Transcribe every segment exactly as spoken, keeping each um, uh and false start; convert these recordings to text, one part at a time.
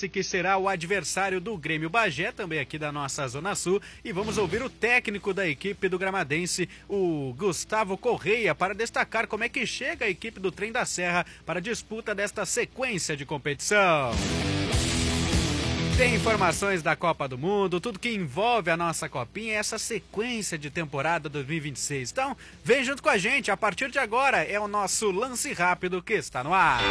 Gramadense, que será o adversário do Grêmio Bagé, também aqui da nossa Zona Sul. E vamos ouvir o técnico da equipe do Gramadense, o Gustavo Correia, para destacar como é que chega a equipe do Trem da Serra para a disputa desta sequência de competição. Tem informações da Copa do Mundo, tudo que envolve a nossa copinha, essa sequência de temporada dois mil e vinte e seis. Então, vem junto com a gente, a partir de agora é o nosso Lance Rápido que está no ar.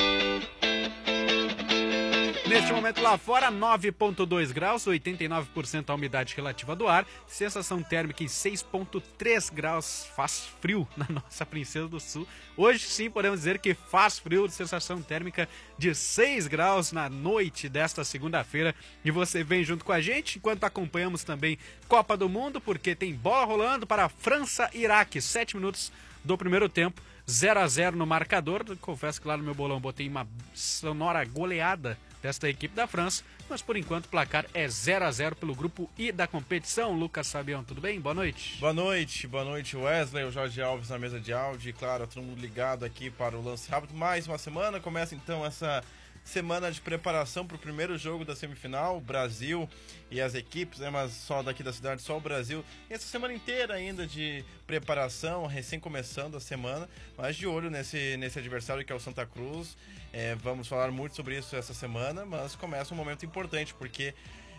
Neste momento lá fora, nove vírgula dois graus, oitenta e nove por cento a umidade relativa do ar, sensação térmica em seis vírgula três graus, faz frio na nossa Princesa do Sul. Hoje sim podemos dizer que faz frio, sensação térmica de seis graus na noite desta segunda-feira. E você vem junto com a gente, enquanto acompanhamos também Copa do Mundo, porque tem bola rolando para França e Iraque, sete minutos do primeiro tempo, zero a zero no marcador. Confesso que lá no meu bolão botei uma sonora goleada desta equipe da França, mas por enquanto o placar é zero a zero pelo grupo I da competição. Lucas Fabião, tudo bem? Boa noite. Boa noite, boa noite Wesley, o Jorge Alves na mesa de áudio, e claro, todo mundo ligado aqui para o Lance Rápido. Mais uma semana, começa então essa semana de preparação para o primeiro jogo da semifinal, Brasil e as equipes, né, mas só daqui da cidade, só o Brasil. E essa semana inteira ainda de preparação, recém começando a semana, mas de olho nesse, nesse adversário que é o Santa Cruz. É, vamos falar muito sobre isso essa semana, mas começa um momento importante, porque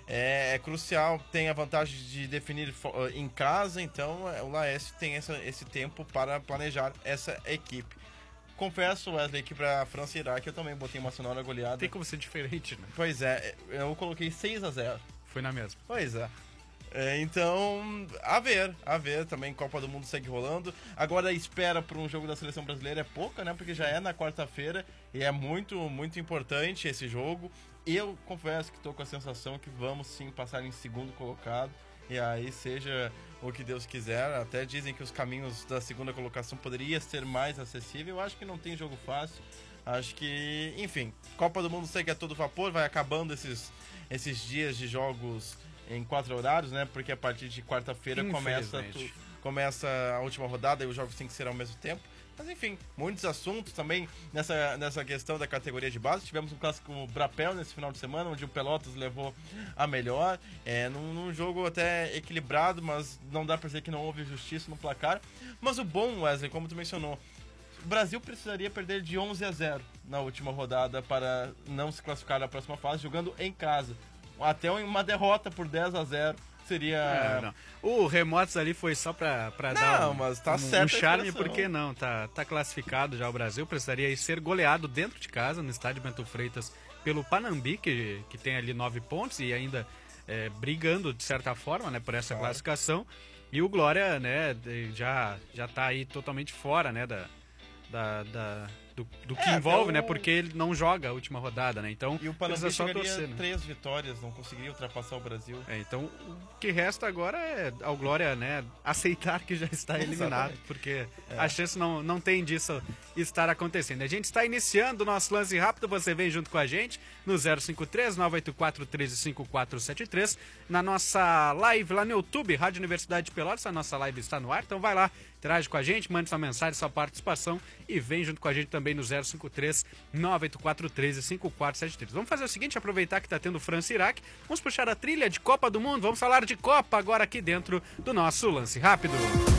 é, é crucial, tem a vantagem de definir em casa, então o Laércio tem essa, esse tempo para planejar essa equipe. Confesso, Wesley, que para França e Iraque eu também botei uma sonora goleada. Tem como ser diferente, né? Pois é, eu coloquei seis a zero. Foi na mesma. Pois é. É, então, a ver, a ver, também Copa do Mundo segue rolando. Agora a espera para um jogo da seleção brasileira é pouca, né? Porque já é na quarta-feira e é muito, muito importante esse jogo. Eu confesso que estou com a sensação que vamos sim passar em segundo colocado. E aí seja o que Deus quiser. Até dizem que os caminhos da segunda colocação poderia ser mais acessível. Eu acho que não tem jogo fácil. Acho que, enfim, Copa do Mundo segue a todo vapor. Vai acabando esses, esses dias de jogos em quatro horários, né? Porque a partir de quarta-feira começa, tu, começa a última rodada e os jogos têm que ser ao mesmo tempo. Mas enfim, muitos assuntos também nessa, nessa questão da categoria de base. Tivemos um clássico Brapel nesse final de semana, onde o Pelotas levou a melhor. É, num, num jogo até equilibrado, mas não dá pra dizer que não houve justiça no placar. Mas o bom, Wesley, como tu mencionou, o Brasil precisaria perder de onze a zero na última rodada para não se classificar na próxima fase, jogando em casa. Até uma derrota por dez a zero seria... É, não. O Remotos ali foi só pra, pra não, dar um, mas tá um, certo um charme, porque não, tá, tá classificado já o Brasil, precisaria ser goleado dentro de casa, no estádio Bento Freitas, pelo Panambi, que, que tem ali nove pontos e ainda é, brigando de certa forma, né, por essa claro. classificação. E o Glória, né, já, já tá aí totalmente fora, né, da... da, da Do, do que é, envolve, o... né? Porque ele não joga a última rodada, né? Então, e o Panambi só chegaria torcer, né? três vitórias, não conseguiria ultrapassar o Brasil. É, então o que resta agora é ao Glória, né, aceitar que já está eliminado, porque é. a chance não, não tem disso estar acontecendo. A gente está iniciando o nosso Lance Rápido, você vem junto com a gente no zero cinco três, nove oito quatro, um três cinco quatro sete três, na nossa live lá no YouTube, Rádio Universidade de Pelotas, a nossa live está no ar, então vai lá, interage com a gente, mande sua mensagem, sua participação e vem junto com a gente também no zero cinco três, nove oito quatro, um três cinco quatro sete três. Vamos fazer o seguinte, aproveitar que está tendo França e Iraque, vamos puxar a trilha de Copa do Mundo, vamos falar de Copa agora aqui dentro do nosso Lance Rápido.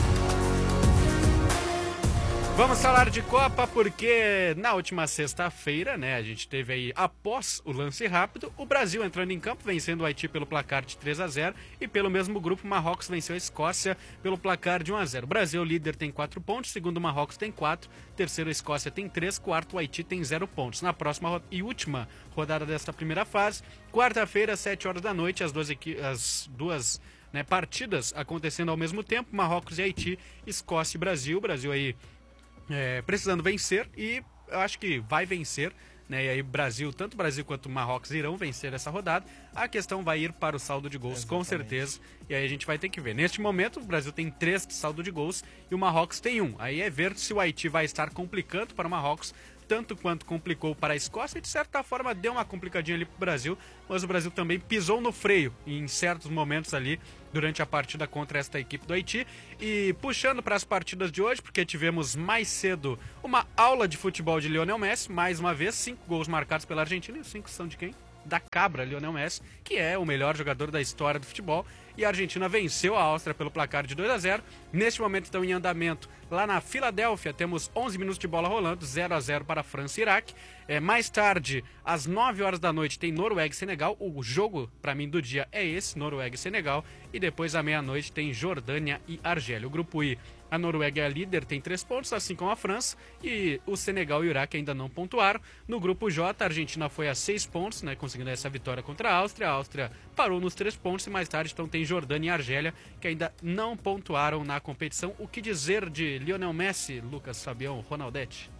Vamos falar de Copa porque na última sexta-feira, né, a gente teve aí, após o Lance Rápido, o Brasil entrando em campo, vencendo o Haiti pelo placar de três a zero e pelo mesmo grupo, Marrocos venceu a Escócia pelo placar de um a zero. O Brasil, líder, tem quatro pontos, segundo Marrocos tem quatro, terceiro a Escócia tem três, quarto o Haiti tem zero pontos. Na próxima e última rodada desta primeira fase, quarta-feira, sete horas da noite, as duas, as duas né, partidas acontecendo ao mesmo tempo, Marrocos e Haiti, Escócia e Brasil, Brasil aí É, precisando vencer e eu acho que vai vencer, né? E aí Brasil, tanto o Brasil quanto o Marrocos irão vencer essa rodada. A questão vai ir para o saldo de gols, exatamente, com certeza. E aí a gente vai ter que ver. Neste momento, o Brasil tem três de saldo de gols e o Marrocos tem um. Aí é ver se o Haiti vai estar complicando para o Marrocos, tanto quanto complicou para a Escócia, e de certa forma deu uma complicadinha ali para o Brasil, mas o Brasil também pisou no freio em certos momentos ali durante a partida contra esta equipe do Haiti. E puxando para as partidas de hoje, porque tivemos mais cedo uma aula de futebol de Lionel Messi, mais uma vez, cinco gols marcados pela Argentina, e os cinco são de quem? da cabra, Lionel Messi, que é o melhor jogador da história do futebol. E a Argentina venceu a Áustria pelo placar de dois a zero. Neste momento estão em andamento lá na Filadélfia. Temos onze minutos de bola rolando, zero a zero para a França e Iraque. É, mais tarde, às nove horas da noite, tem Noruega e Senegal. O jogo, para mim, do dia é esse, Noruega e Senegal. E depois, à meia-noite, tem Jordânia e Argélia. O grupo I, a Noruega é a líder, tem três pontos, assim como a França. E o Senegal e o Iraque ainda não pontuaram. No grupo J, a Argentina foi a seis pontos, né, conseguindo essa vitória contra a Áustria. A Áustria parou nos três pontos e mais tarde então tem Jordânia e Argélia, que ainda não pontuaram na competição. O que dizer de Lionel Messi, Lucas Fabião, Ronaldete?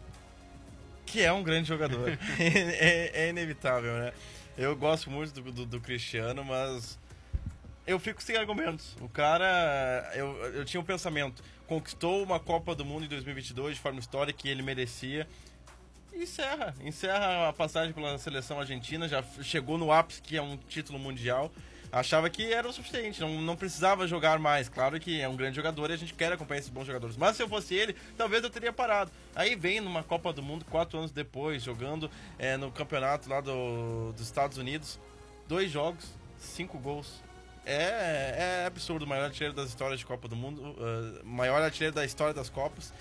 Que é um grande jogador. é, é inevitável, né? Eu gosto muito do, do, do Cristiano, mas eu fico sem argumentos. O cara, eu, eu tinha um pensamento, conquistou uma Copa do Mundo em dois mil e vinte e dois de forma histórica que ele merecia. E encerra, encerra a passagem pela seleção argentina, já chegou no ápice, que é um título mundial. Achava que era o suficiente, não, não precisava jogar mais. Claro que é um grande jogador e a gente quer acompanhar esses bons jogadores. Mas se eu fosse ele, talvez eu teria parado. Aí vem numa Copa do Mundo, quatro anos depois, jogando é, no campeonato lá do, dos Estados Unidos. Dois jogos, cinco gols. É, é absurdo, o maior artilheiro das histórias de Copa do Mundo, uh, maior artilheiro da história das Copas.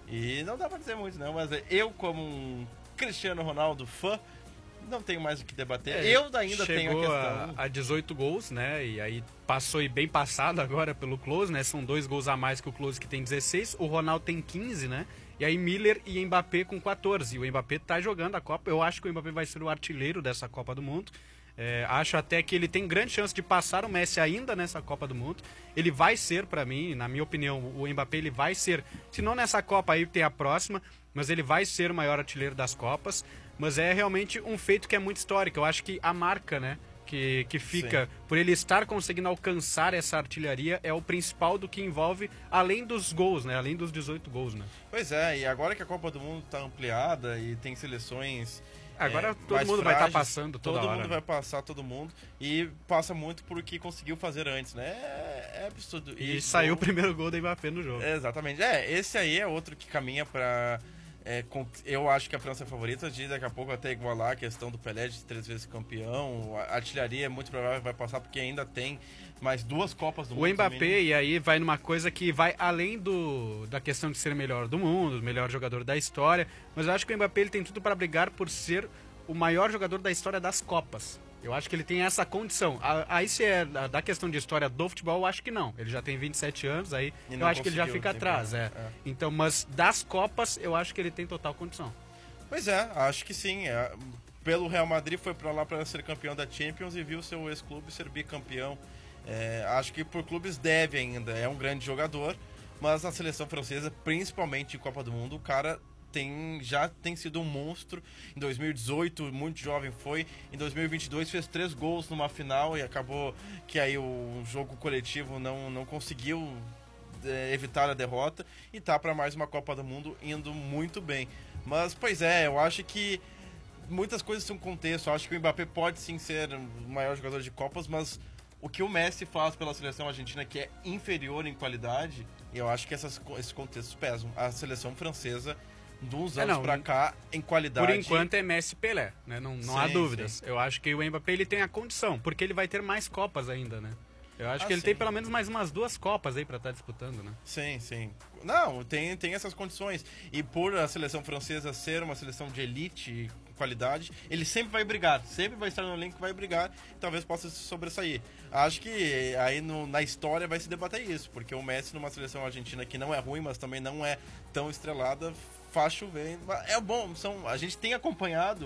E não dá pra dizer muito, não, mas eu, como um Cristiano Ronaldo fã, não tenho mais o que debater. É, eu ainda tenho a questão... a, a dezoito gols, né? E aí passou e bem passado agora pelo Klose, né? São dois gols a mais que o Klose, que tem dezesseis. O Ronaldo tem quinze, né? E aí Miller e Mbappé com quatorze. E o Mbappé tá jogando a Copa. Eu acho que o Mbappé vai ser o artilheiro dessa Copa do Mundo. É, acho até que ele tem grande chance de passar o Messi ainda nessa Copa do Mundo. Ele vai ser, pra mim, na minha opinião, o Mbappé ele vai ser, se não nessa Copa aí tem a próxima, mas ele vai ser o maior artilheiro das Copas. Mas é realmente um feito que é muito histórico. Eu acho que a marca, né, que, que fica Sim. por ele estar conseguindo alcançar essa artilharia é o principal do que envolve, além dos gols, né, além dos dezoito gols, né. Pois é, e agora que a Copa do Mundo tá ampliada e tem seleções... Agora é, todo mundo frágeis, vai estar tá passando toda todo hora. mundo vai passar, todo mundo. E passa muito por o que conseguiu fazer antes, né? É, é absurdo. E, e saiu gol... o primeiro gol da Mbappé no jogo. É, exatamente. É, esse aí é outro que caminha pra... É, com, eu acho que a França é a favorita, de daqui a pouco até igualar a questão do Pelé de três vezes campeão. A artilharia é muito provável que vai passar, porque ainda tem mais duas Copas do Mundo. O Mbappé, e aí vai numa coisa que vai além do, da questão de ser o melhor do mundo, o melhor jogador da história, mas eu acho que o Mbappé ele tem tudo para brigar por ser o maior jogador da história das Copas. Eu acho que ele tem essa condição. Aí se é da questão de história do futebol, eu acho que não. Ele já tem vinte e sete anos, aí eu acho que ele já fica atrás. É. É. Então, mas das Copas, eu acho que ele tem total condição. Pois é, acho que sim. É. Pelo Real Madrid foi para lá para ser campeão da Champions e viu seu ex-clube ser bicampeão. É, acho que por clubes deve ainda. É um grande jogador, mas na seleção francesa, principalmente em Copa do Mundo, o cara... Tem, já tem sido um monstro. Em dois mil e dezoito, muito jovem foi. Em dois mil e vinte e dois fez três gols numa final e acabou que aí o jogo coletivo não, não conseguiu é, evitar a derrota. E tá para mais uma Copa do Mundo indo muito bem. Mas, pois é, eu acho que muitas coisas têm um contexto. Eu acho que o Mbappé pode sim ser o maior jogador de Copas, mas o que o Messi faz pela seleção argentina, que é inferior em qualidade, eu acho que essas, esses contextos pesam. A seleção francesa... de uns anos é, não, pra cá, em qualidade... Por enquanto é Messi e Pelé, né? Não, não sim, há dúvidas. Sim. Eu acho que o Mbappé ele tem a condição, porque ele vai ter mais Copas ainda, né? Eu acho ah, que ele sim. tem pelo menos mais umas duas Copas aí pra estar disputando, né? Sim, sim. Não, tem, tem essas condições. E por a seleção francesa ser uma seleção de elite, qualidade, ele sempre vai brigar, sempre vai estar no elenco, vai brigar, e talvez possa se sobressair. Acho que aí no, na história vai se debater isso, porque o Messi numa seleção argentina que não é ruim, mas também não é tão estrelada, faz chover. É bom, são, a gente tem acompanhado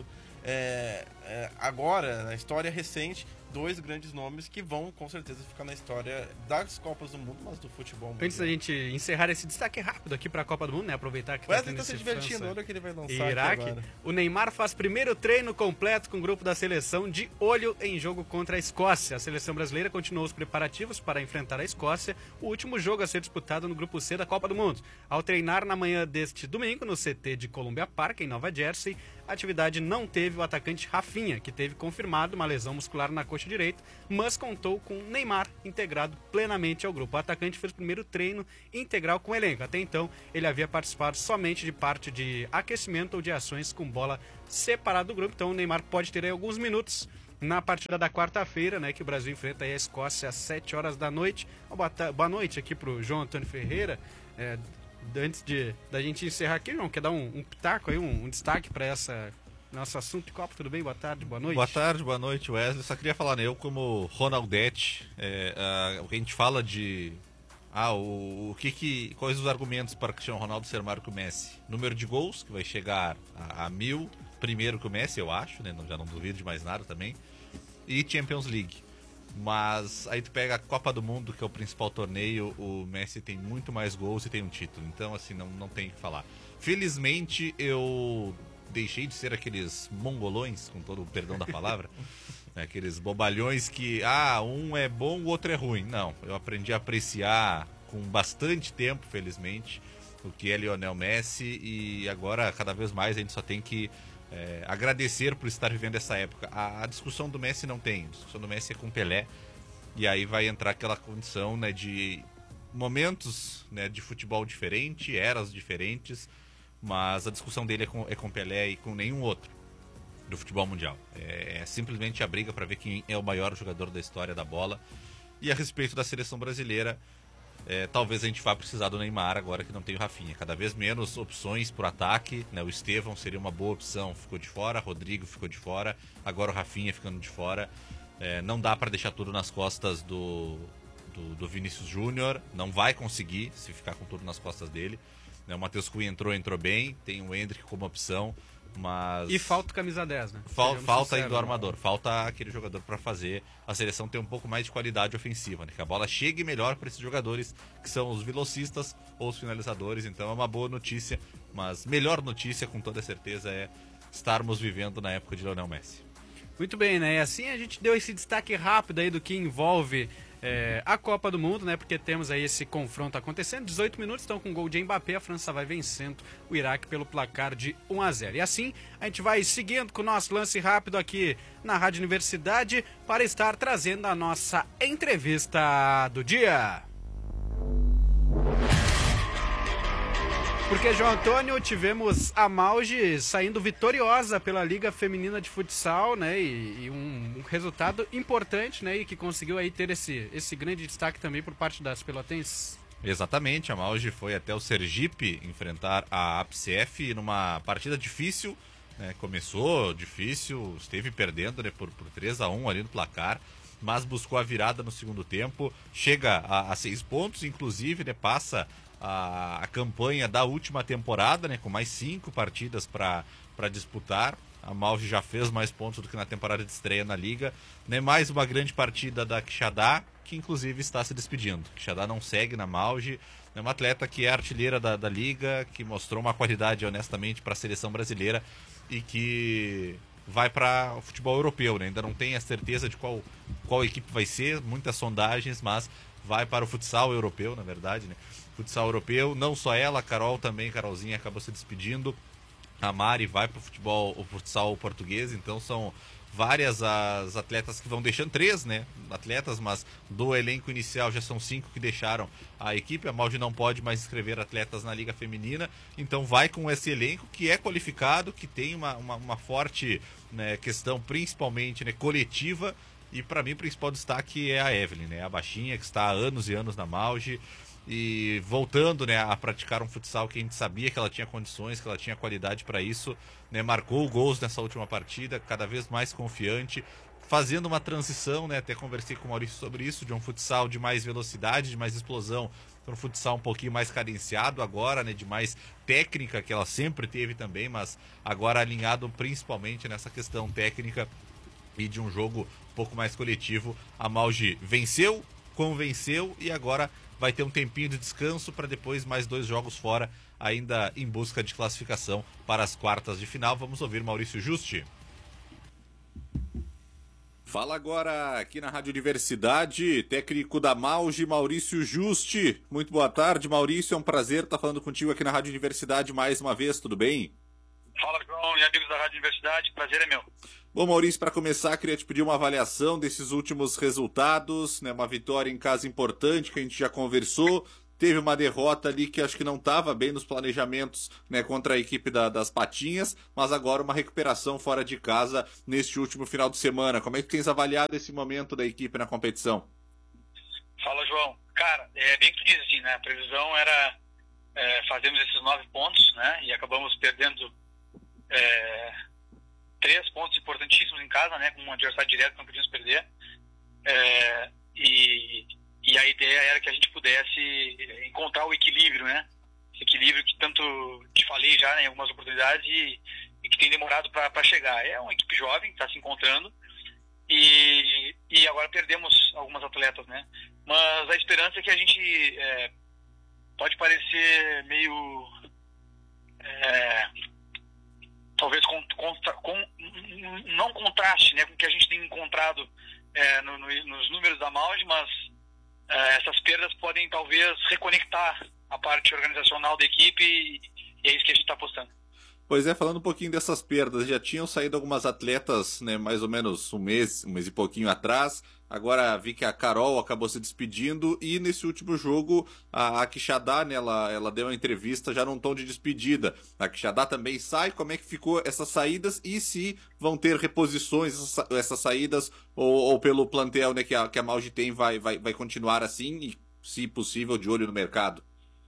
é, é, agora, na história recente, dois grandes nomes que vão com certeza ficar na história das Copas do Mundo, mas do futebol mundial. Antes da gente encerrar esse destaque rápido aqui para a Copa do Mundo, né? Aproveitar que o Wesley tá se divertindo, olha o que ele vai lançar e Iraque. Aqui agora. O Neymar faz primeiro treino completo com o grupo da seleção de olho em jogo contra a Escócia. A seleção brasileira continuou os preparativos para enfrentar a Escócia, o último jogo a ser disputado no grupo C da Copa do Mundo. Ao treinar na manhã deste domingo no C T de Columbia Park, em Nova Jersey, a atividade não teve o atacante Rafinha, que teve confirmado uma lesão muscular na coxa direita, mas contou com Neymar integrado plenamente ao grupo. O atacante fez o primeiro treino integral com o elenco. Até então, ele havia participado somente de parte de aquecimento ou de ações com bola separada do grupo. Então, o Neymar pode ter aí alguns minutos na partida da quarta-feira, né, que o Brasil enfrenta aí a Escócia às sete horas da noite. Boa, boa noite aqui pro João Antônio Ferreira. É, antes de da gente encerrar aqui, João, quer dar um, um pitaco aí, um, um destaque para essa nosso assunto de Copa? Tudo bem? Boa tarde, boa noite. Boa tarde, boa noite, Wesley. Só queria falar, né, eu como Ronaldete, é, a, o que a gente fala de ah, o, o que que quais os argumentos para Cristiano Ronaldo ser maior que o Messi? Número de gols, que vai chegar a, a mil, primeiro que o Messi, eu acho, né? Já não duvido de mais nada também. E Champions League. Mas aí tu pega a Copa do Mundo, que é o principal torneio, o Messi tem muito mais gols e tem um título. Então, assim, não, não tem o que falar. Felizmente, eu deixei de ser aqueles mongolões, com todo o perdão da palavra, né, aqueles bobalhões que, ah, um é bom, o outro é ruim. Não, eu aprendi a apreciar com bastante tempo, felizmente, o que é Lionel Messi, e agora, cada vez mais, a gente só tem que É, agradecer por estar vivendo essa época. A, a discussão do Messi não tem. A discussão do Messi é com Pelé. E aí vai entrar aquela condição, né, de momentos, né, de futebol diferente, eras diferentes. Mas a discussão dele é com, é com Pelé e com nenhum outro do futebol mundial. É, é simplesmente a briga para ver quem é o maior jogador da história da bola. E a respeito da seleção brasileira, É, talvez a gente vá precisar do Neymar agora que não tem o Rafinha. Cada vez menos opções por ataque, né? O Estevão seria uma boa opção, ficou de fora. Rodrigo ficou de fora. Agora o Rafinha ficando de fora. É, não dá para deixar tudo nas costas do, do, do Vinícius Júnior. Não vai conseguir se ficar com tudo nas costas dele. Né? O Matheus Cunha entrou, entrou bem. Tem o Endrick como opção. Mas... E falta o camisa dez, né? Fal, falta ainda o armador, falta aquele jogador para fazer a seleção ter um pouco mais de qualidade ofensiva, né? Que a bola chegue melhor para esses jogadores que são os velocistas ou os finalizadores. Então é uma boa notícia, mas melhor notícia com toda certeza é estarmos vivendo na época de Lionel Messi. Muito bem, né? E assim a gente deu esse destaque rápido aí do que envolve é, a Copa do Mundo, né? Porque temos aí esse confronto acontecendo. dezoito minutos, estão com gol de Mbappé. A França vai vencendo o Iraque pelo placar de um a zero. E assim a gente vai seguindo com o nosso lance rápido aqui na Rádio Universidade para estar trazendo a nossa entrevista do dia. Porque, João Antônio, tivemos a Mauge saindo vitoriosa pela Liga Feminina de Futsal, né? E, e um, um resultado importante, né? E que conseguiu aí ter esse, esse grande destaque também por parte das pelotenses. Exatamente, a Mauge foi até o Sergipe enfrentar a A P C F numa partida difícil, né? Começou difícil, esteve perdendo, né? por, por três a um ali no placar, mas buscou a virada no segundo tempo, chega a, a seis pontos, inclusive, né? Passa A, a campanha da última temporada, né, com mais cinco partidas para disputar. A Mauge já fez mais pontos do que na temporada de estreia na Liga, né, mais uma grande partida da Quixadá, que inclusive está se despedindo. Quixadá não segue na Mauge, é uma atleta que é artilheira da, da Liga, que mostrou uma qualidade honestamente para a seleção brasileira e que vai para o futebol europeu, né? Ainda não tem a certeza de qual, qual equipe vai ser, muitas sondagens, mas vai para o futsal europeu, na verdade, né? Futsal europeu, não só ela, a Carol também, Carolzinha acabou se despedindo, a Mari vai para o futebol, o futsal português, então são várias as atletas que vão deixando, três, né, atletas, mas do elenco inicial já são cinco que deixaram a equipe. A Maude não pode mais inscrever atletas na Liga Feminina, então vai com esse elenco que é qualificado, que tem uma, uma, uma forte, né, questão principalmente, né, coletiva, e para mim o principal destaque é a Evelyn, né, a baixinha que está há anos e anos na Maude, e voltando, né, a praticar um futsal que a gente sabia que ela tinha condições, que ela tinha qualidade para isso, né, marcou gols nessa última partida, cada vez mais confiante, fazendo uma transição, né, até conversei com o Maurício sobre isso, de um futsal de mais velocidade, de mais explosão, para um futsal um pouquinho mais cadenciado agora, né, de mais técnica, que ela sempre teve também, mas agora alinhado principalmente nessa questão técnica e de um jogo um pouco mais coletivo. A Mauge venceu, convenceu e agora vai ter um tempinho de descanso para depois mais dois jogos fora, ainda em busca de classificação para as quartas de final. Vamos ouvir Maurício Juste. Fala agora aqui na Rádio Universidade, técnico da Mauge, Maurício Juste. Muito boa tarde, Maurício. É um prazer estar falando contigo aqui na Rádio Universidade mais uma vez, tudo bem? Fala, João e amigos da Rádio Universidade, prazer é meu. Bom, Maurício, para começar, queria te pedir uma avaliação desses últimos resultados, né? Uma vitória em casa importante que a gente já conversou, teve uma derrota ali que acho que não estava bem nos planejamentos, né, contra a equipe da, das Patinhas, mas agora uma recuperação fora de casa neste último final de semana. Como é que tens avaliado esse momento da equipe na competição? Fala, João. Cara, é bem que tu diz assim, né? A previsão era é, fazermos esses nove pontos, né? E acabamos perdendo é, três pontos importantíssimos em casa, né? Com um adversário direto que não podíamos perder. É, e, e a ideia era que a gente pudesse encontrar o equilíbrio, né? Esse equilíbrio que tanto te falei já, né, em algumas oportunidades e, e que tem demorado para chegar. É uma equipe jovem que está se encontrando e, e agora perdemos algumas atletas, né? Mas a esperança é que a gente é, pode parecer meio é, talvez contra, com, não contraste, né, com o que a gente tem encontrado é, no, no, nos números da Malge, mas é, essas perdas podem talvez reconectar a parte organizacional da equipe e, e é isso que a gente está apostando. Pois é, falando um pouquinho dessas perdas, já tinham saído algumas atletas, né, mais ou menos um mês, um mês e pouquinho atrás. Agora vi que a Carol acabou se despedindo e nesse último jogo a, a Quixadá, né, ela, ela deu uma entrevista já num tom de despedida. A Quixadá também sai. Como é que ficou essas saídas e se vão ter reposições essas, essas saídas ou, ou pelo plantel, né, que a, que a Malge tem vai, vai, vai continuar assim e, se possível, de olho no mercado?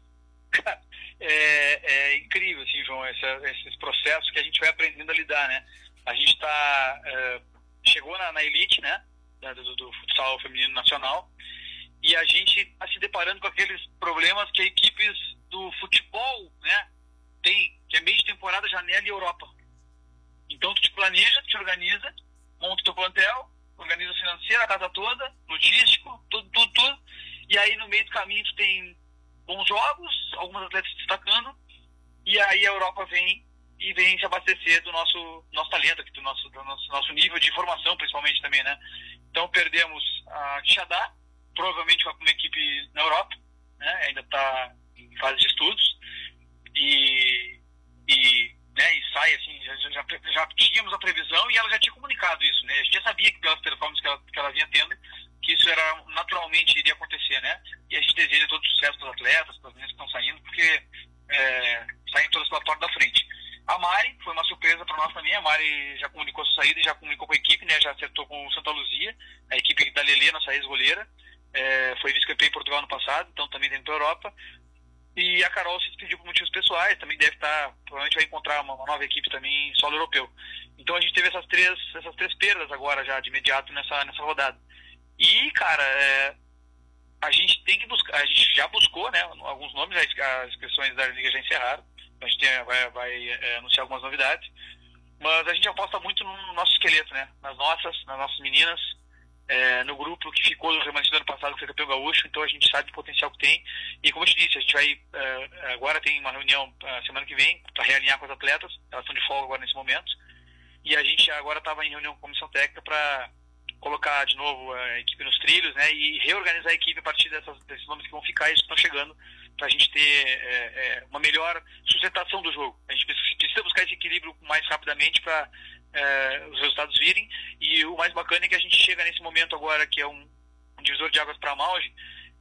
É, é incrível, assim, João, essa, esses processos que a gente vai aprendendo a lidar, né? A gente está é, chegou na, na elite, né, do, do futsal feminino nacional, e a gente está se deparando com aqueles problemas que equipes do futebol, né, tem, que é meio de temporada, janela e Europa. Então tu te planeja, tu te organiza, monta o teu plantel, organiza financeira, a casa toda, logístico, tudo, tudo, tudo, e aí no meio do caminho tu tem bons jogos, algumas atletas se destacando, e aí a Europa vem e vem se abastecer do nosso, nosso talento, aqui, do, nosso, do nosso, nosso nível de formação, principalmente também, né? Então perdemos a Quixadá, provavelmente com uma equipe na Europa, né? Ainda está em fase de estudos, e, e, né, e sai assim, já, já, já tínhamos a previsão e ela já tinha comunicado isso, né? A gente já sabia que pelas performances que ela, que ela vinha tendo, que isso era naturalmente iria acontecer, né? E a gente deseja todo sucesso para os atletas, para as meninas que estão saindo, porque é, saem todas pela porta da frente. A Mari foi uma surpresa para nós também. A Mari já comunicou sua saída e já comunicou com a equipe, né? Já acertou com o Santa Luzia, a equipe da Lelê, nossa ex-goleira. É, foi vice-campeã em Portugal no passado, então também dentro da Europa. E a Carol se despediu por motivos pessoais, também deve estar, provavelmente vai encontrar uma, uma nova equipe também em solo europeu. Então a gente teve essas três, essas três perdas agora já de imediato nessa, nessa rodada. E, cara, é, a gente tem que buscar, a gente já buscou, né, alguns nomes, as inscrições da Liga já encerraram, a gente tem, vai, vai é, anunciar algumas novidades, mas a gente aposta muito no nosso esqueleto, né, nas nossas, nas nossas meninas, é, no grupo que ficou do remanescente do ano passado, que foi campeão gaúcho, então a gente sabe o potencial que tem, e como eu te disse, a gente vai, é, agora tem uma reunião a semana que vem, para realinhar com as atletas, elas estão de folga agora nesse momento, e a gente agora estava em reunião com a comissão técnica para colocar de novo a equipe nos trilhos, né, e reorganizar a equipe a partir dessas, desses nomes que vão ficar e que estão chegando, para a gente ter é, é, uma melhor sustentação do jogo. A gente precisa buscar esse equilíbrio mais rapidamente para é, os resultados virem, e o mais bacana é que a gente chega nesse momento agora, que é um, um divisor de águas para a Malge,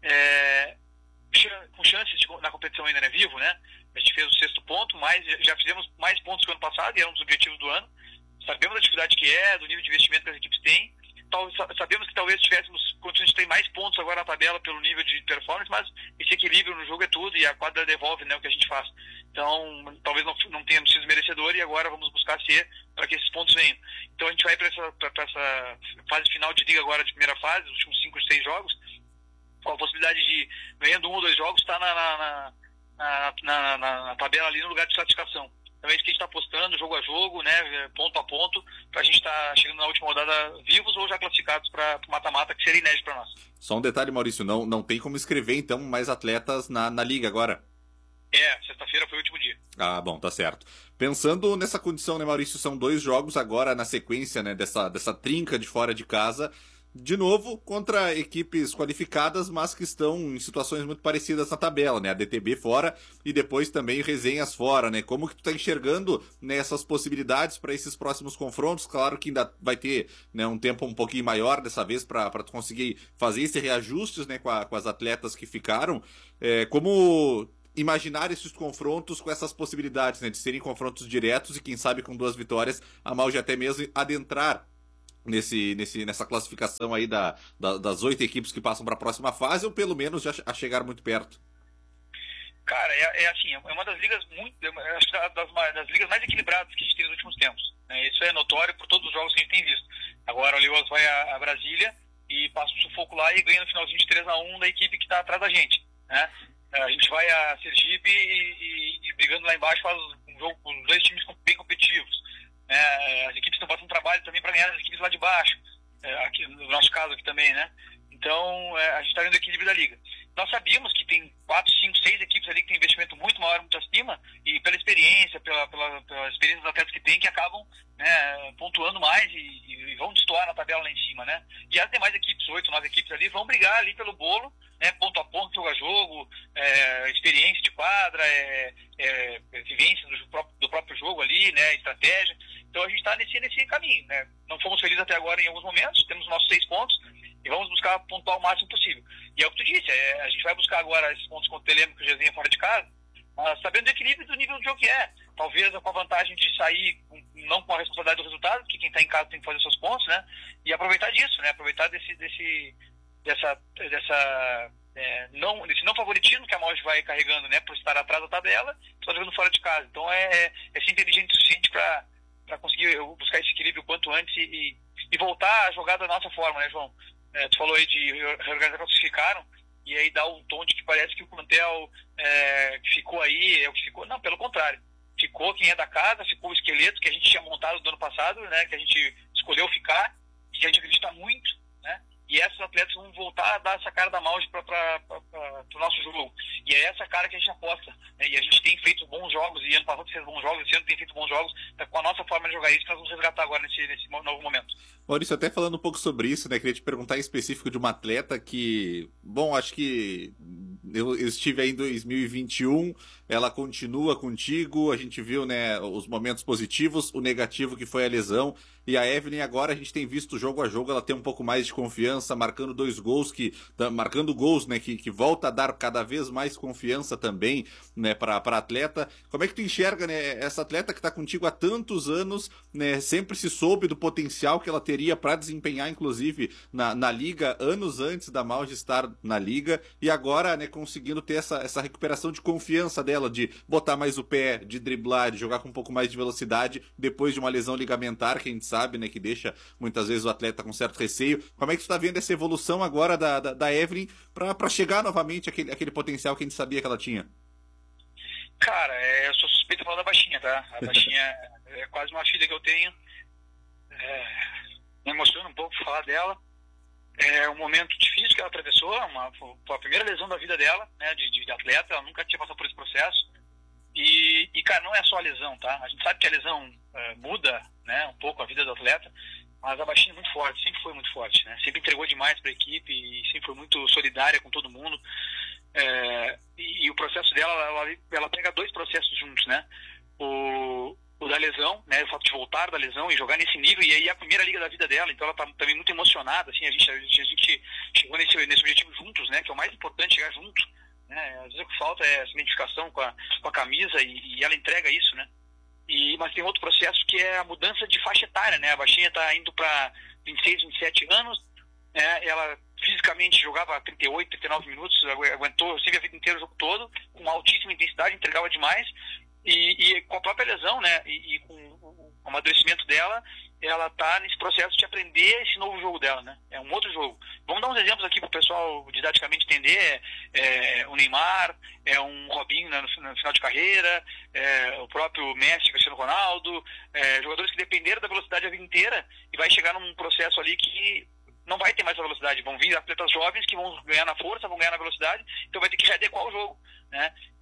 é, com chances de, na competição ainda, né, vivo, né, a gente fez o sexto ponto, mas já fizemos mais pontos que o ano passado, e era um dos objetivos do ano. Sabemos da dificuldade que é, do nível de investimento que as equipes têm. Sabemos que talvez tivéssemos condições de ter mais pontos agora na tabela pelo nível de performance, mas esse equilíbrio no jogo é tudo e a quadra devolve, né, o que a gente faz. Então, talvez não, não tenhamos sido merecedor e agora vamos buscar ser para que esses pontos venham. Então a gente vai para essa, para essa fase final de liga agora, de primeira fase, os últimos cinco, seis jogos, com a possibilidade de, ganhando um ou dois jogos, estar na, na, na, na, na, na tabela ali no lugar de classificação. Então é isso que a gente está apostando, jogo a jogo, né, ponto a ponto, para a gente estar tá chegando na última rodada vivos ou já classificados para o mata-mata, que seria inédito para nós. Só um detalhe, Maurício, não, não tem como escrever, então, mais atletas na, na liga agora? É, sexta-feira foi o último dia. Ah, bom, tá certo. Pensando nessa condição, né, Maurício, são dois jogos agora na sequência, né, dessa, dessa trinca de fora de casa. de novo, contra equipes qualificadas, mas que estão em situações muito parecidas na tabela, né? A D T B fora e depois também Resenhas fora, né? Como que tu tá enxergando, né, essas possibilidades para esses próximos confrontos? Claro que ainda vai ter, né, um tempo um pouquinho maior dessa vez para tu conseguir fazer esse reajustes, né, com, a, com as atletas que ficaram. É, como imaginar esses confrontos com essas possibilidades, né, de serem confrontos diretos e quem sabe com duas vitórias a Malge até mesmo adentrar Nesse, nesse, nessa classificação aí da, da, das oito equipes que passam para a próxima fase, ou pelo menos já a chegar muito perto? Cara, é, é assim, é uma das ligas muito, é, acho que das, das ligas mais equilibradas que a gente tem nos últimos tempos. Né? Isso é notório por todos os jogos que a gente tem visto. Agora o Leoas vai a, a Brasília e passa o sufoco lá e ganha no finalzinho de três a um da equipe que está atrás da gente. Né? A gente vai a Sergipe e, e, e brigando lá embaixo faz um jogo com dois times bem competitivos. É, as equipes estão fazendo um trabalho também para ganhar as equipes lá de baixo, é, aqui, no nosso caso aqui também, né? Então, é, a gente está vendo o equilíbrio da liga. Nós sabíamos que tem quatro, cinco, seis equipes ali que tem investimento muito maior, muito acima, e pela experiência, pela, pela, pela experiência dos atletas que tem, que acabam, né, pontuando mais e, e vão destoar na tabela lá em cima, né? E as demais equipes, oito, nove equipes ali, vão brigar ali pelo bolo, né, ponto a ponto, jogo a jogo, é, experiência de quadra, é, é, vivência do próprio, do próprio jogo ali, né, estratégia. Então a gente está nesse, nesse caminho, né? Não fomos felizes até agora em alguns momentos, temos nossos seis pontos e vamos buscar pontuar o máximo possível. E é o que tu disse, é, a gente vai buscar agora esses pontos contra o Telêmico e o Jezinha fora de casa, mas sabendo do equilíbrio do nível do jogo que é. Talvez com a vantagem de sair com, não com a responsabilidade do resultado, porque quem está em casa tem que fazer seus pontos, né? E aproveitar disso, né? Aproveitar desse, desse, dessa, dessa, é, não, desse não favoritismo que a Malge vai carregando, né? Por estar atrás da tabela, só jogando fora de casa. Então é, é, é ser inteligente o suficiente para para conseguir buscar esse equilíbrio o quanto antes e, e voltar a jogar da nossa forma, né, João? É, tu falou aí de reorganizar quantos ficaram, e aí dá um tom de que parece que o plantel é, que ficou aí é o que ficou. Não, pelo contrário. Ficou quem é da casa, ficou o esqueleto que a gente tinha montado do ano passado, né, que a gente escolheu ficar, que a gente acredita muito, né? E esses atletas vão voltar a dar essa cara da Malge para o nosso jogo. E é essa cara que a gente aposta. Né? E a gente tem feito bons jogos, e ano passado fez bons jogos, esse ano tem feito bons jogos, tá, com a nossa forma de jogar isso, que nós vamos resgatar agora nesse, nesse novo momento. Maurício, até falando um pouco sobre isso, né? Queria te perguntar em específico de uma atleta que, bom, acho que eu, eu estive aí em dois mil e vinte e um, ela continua contigo, a gente viu, né, os momentos positivos, o negativo que foi a lesão, e a Evelyn agora a gente tem visto jogo a jogo, ela tem um pouco mais de confiança, marcando dois gols, que marcando gols, né, que, que volta a dar cada vez mais confiança também, né, para a atleta. Como é que tu enxerga, né, essa atleta que está contigo há tantos anos, né, sempre se soube do potencial que ela teria para desempenhar, inclusive, na, na liga, anos antes da Malge estar na liga, e agora, né, conseguindo ter essa, essa recuperação de confiança dela, de botar mais o pé, de driblar, de jogar com um pouco mais de velocidade, depois de uma lesão ligamentar, que a gente sabe, né, que deixa muitas vezes o atleta com certo receio. Como é que tu está vendo essa evolução agora da, da, da Evelyn para chegar novamente àquele, àquele potencial que a gente sabia que ela tinha? Cara, é, eu sou suspeito de falar da Baixinha, tá? A Baixinha é quase uma filha que eu tenho. É, me emociona um pouco falar dela. É um momento difícil que ela atravessou, uma, foi a primeira lesão da vida dela, né, de, de atleta, ela nunca tinha passado por esse processo. E, e, cara, não é só a lesão, tá? A gente sabe que a lesão é, muda, né, um pouco a vida do atleta, mas a Baixinha é muito forte, sempre foi muito forte, né? Sempre entregou demais para a equipe e sempre foi muito solidária com todo mundo. É, e, e o processo dela, ela, ela pega dois processos juntos, né? O, o da lesão, né? O fato de voltar da lesão e jogar nesse nível, e aí é a primeira liga da vida dela, então ela tá também muito emocionada, assim, a gente, a gente, a gente chegou nesse, nesse objetivo juntos, né? Que é o mais importante, chegar junto, né? Às vezes o que falta é essa identificação com a, com a camisa e, e ela entrega isso, né? E, mas tem outro processo que é a mudança de faixa etária, né? A Baixinha está indo para vinte e seis, vinte e sete anos, né? Ela fisicamente jogava trinta e oito, trinta e nove minutos, aguentou sempre a vida inteira o jogo todo, com uma altíssima intensidade, entregava demais, e, e com a própria lesão, né? E, e com o amadurecimento dela, ela está nesse processo de aprender esse novo jogo dela, né? É um outro jogo. Vamos dar uns exemplos aqui para o pessoal didaticamente entender. É, é o Neymar, é um Robinho, né, no, no final de carreira, é, o próprio Messi, Cristiano Ronaldo, é, jogadores que dependeram da velocidade a vida inteira e vai chegar num processo ali que não vai ter mais a velocidade. Vão vir atletas jovens que vão ganhar na força, vão ganhar na velocidade, então vai ter que readequar o jogo, né?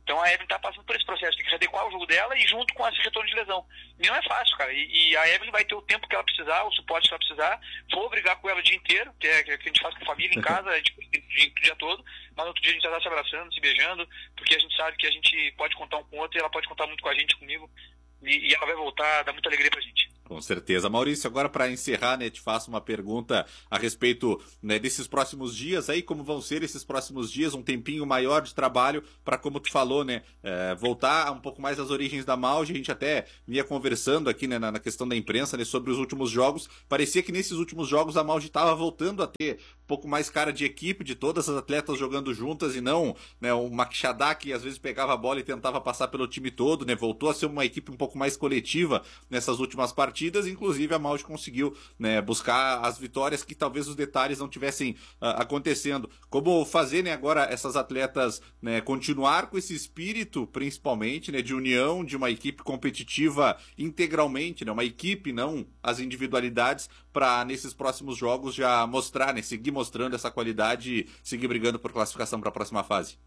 Então a Evelyn está passando por esse processo, tem que adequar o jogo dela e junto com esse retorno de lesão. E não é fácil, cara. E, e a Evelyn vai ter o tempo que ela precisar, o suporte que ela precisar. Vou brigar com ela o dia inteiro, que é o que a gente faz com a família em casa, a gente, o dia todo. Mas outro dia a gente já está se abraçando, se beijando, porque a gente sabe que a gente pode contar um com o outro e ela pode contar muito com a gente, comigo. E, e ela vai voltar, dar muita alegria pra gente. Com certeza. Maurício, agora para encerrar, né, te faço uma pergunta a respeito, né, desses próximos dias aí, como vão ser esses próximos dias, um tempinho maior de trabalho para, como tu falou, né, é, voltar um pouco mais às origens da Mauge. A gente até vinha conversando aqui, né, na, na questão da imprensa, né, sobre os últimos jogos. Parecia que nesses últimos jogos a Mauge estava voltando a ter um pouco mais cara de equipe, de todas as atletas jogando juntas e não, né, o Makshadá que às vezes pegava a bola e tentava passar pelo time todo, né, voltou a ser uma equipe um pouco mais coletiva nessas últimas partidas. Inclusive a Mauge conseguiu, né, buscar as vitórias que talvez os detalhes não tivessem uh, acontecendo. Como fazer, né, agora essas atletas, né, continuar com esse espírito, principalmente, né, de união, de uma equipe competitiva integralmente, né, uma equipe, não as individualidades, para nesses próximos jogos já mostrar, né, seguir mostrando essa qualidade e seguir brigando por classificação para a próxima fase.